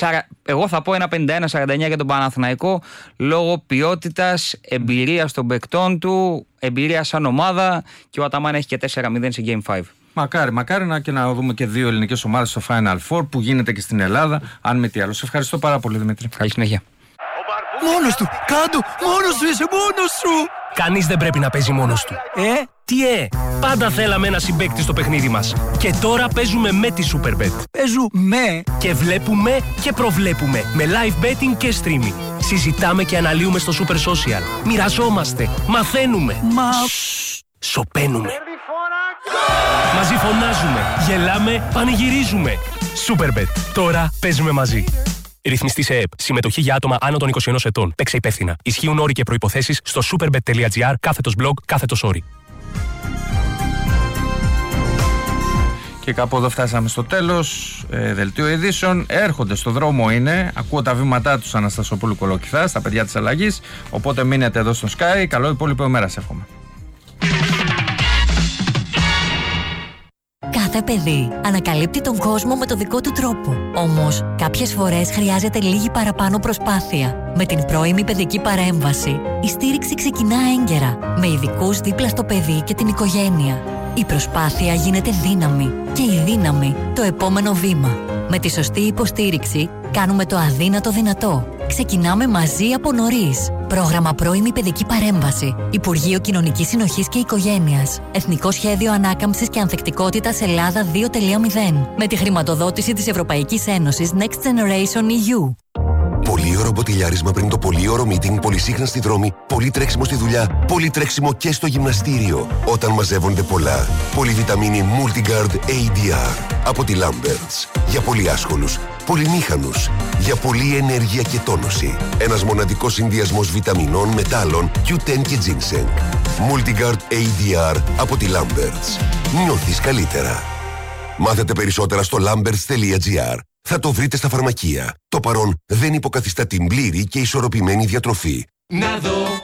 Εγώ θα πω ένα πενήντα ένα σαράντα εννιά για τον Παναθηναϊκό λόγω ποιότητας, εμπειρίας των παικτών του, εμπειρία σαν ομάδα, και ο Αταμάν έχει και τέσσερα μηδέν σε Game πέντε. Μακάρι, μακάρι να και να δούμε και δύο ελληνικές ομάδες στο Final Four που γίνεται και στην Ελλάδα, αν με τι άλλο. Σε ευχαριστώ πάρα πολύ, Δημήτρη. Καλή συνέχεια. Μόνος του, κάτω, μόνος σου είσαι, μόνος σου. Κανείς δεν πρέπει να παίζει μόνος του. Ε, τι ε, πάντα θέλαμε ένα συμπαίκτη στο παιχνίδι μας. Και τώρα παίζουμε με τη Superbet. Παίζουμε και βλέπουμε και προβλέπουμε με live betting και streaming. Συζητάμε και αναλύουμε στο Super Social. Μοιραζόμαστε, μαθαίνουμε. Μα... Σοπαίνουμε. Μαζί φωνάζουμε, γελάμε, πανηγυρίζουμε. Superbet. Τώρα παίζουμε μαζί. Ρυθμιστή σε ΕΕΠ. Συμμετοχή για άτομα άνω των είκοσι ένα ετών. Παίξε υπεύθυνα. Ισχύουν όροι και προϋποθέσεις στο superbet.gr κάθετος blog κάθετος όροι. Και κάπου εδώ φτάσαμε στο τέλος. Ε, δελτίο ειδήσεων. Έρχονται στο δρόμο, είναι. Ακούω τα βήματά τους Αναστασοπούλου Κολοκυθά, στα παιδιά της αλλαγής. Οπότε μείνετε εδώ στο Sky. Καλό υπόλοιπο μέρα, σε εύχομαι. Κάθε παιδί ανακαλύπτει τον κόσμο με το δικό του τρόπο. Όμως, κάποιες φορές χρειάζεται λίγη παραπάνω προσπάθεια. Με την πρώιμη παιδική παρέμβαση, η στήριξη ξεκινά έγκαιρα, με ειδικούς δίπλα στο παιδί και την οικογένεια. Η προσπάθεια γίνεται δύναμη και η δύναμη το επόμενο βήμα. Με τη σωστή υποστήριξη, κάνουμε το αδύνατο δυνατό. Ξεκινάμε μαζί από νωρίς. Πρόγραμμα πρώιμη παιδική παρέμβαση. Υπουργείο Κοινωνικής Συνοχής και Οικογένειας. Εθνικό Σχέδιο Ανάκαμψης και Ανθεκτικότητας Ελλάδα δύο κόμμα μηδέν. Με τη χρηματοδότηση της Ευρωπαϊκής Ένωσης Next Generation ι γιου. Πολύωρο μποτιλιάρισμα πριν το πολύωρο meeting, πολυσύχναστη δρόμη, πολύ τρέξιμο στη δουλειά, πολύ τρέξιμο και στο γυμναστήριο. Όταν μαζεύονται πολλά. Πολυβιταμίνη Multigard έι ντι αρ από τη Lamberts. Για πολύ άσχολους, πολυμήχανους, για πολλή ενέργεια και τόνωση. Ένας μοναδικός συνδυασμός βιταμινών, μετάλλων, κιου τεν και ginseng. Multigard έι ντι αρ από τη Lamberts. Νιώθεις καλύτερα. Μάθετε περισσότερα στο lamberts τελεία gr. Θα το βρείτε στα φαρμακεία. Το παρόν δεν υποκαθιστά την πλήρη και ισορροπημένη διατροφή. Να δω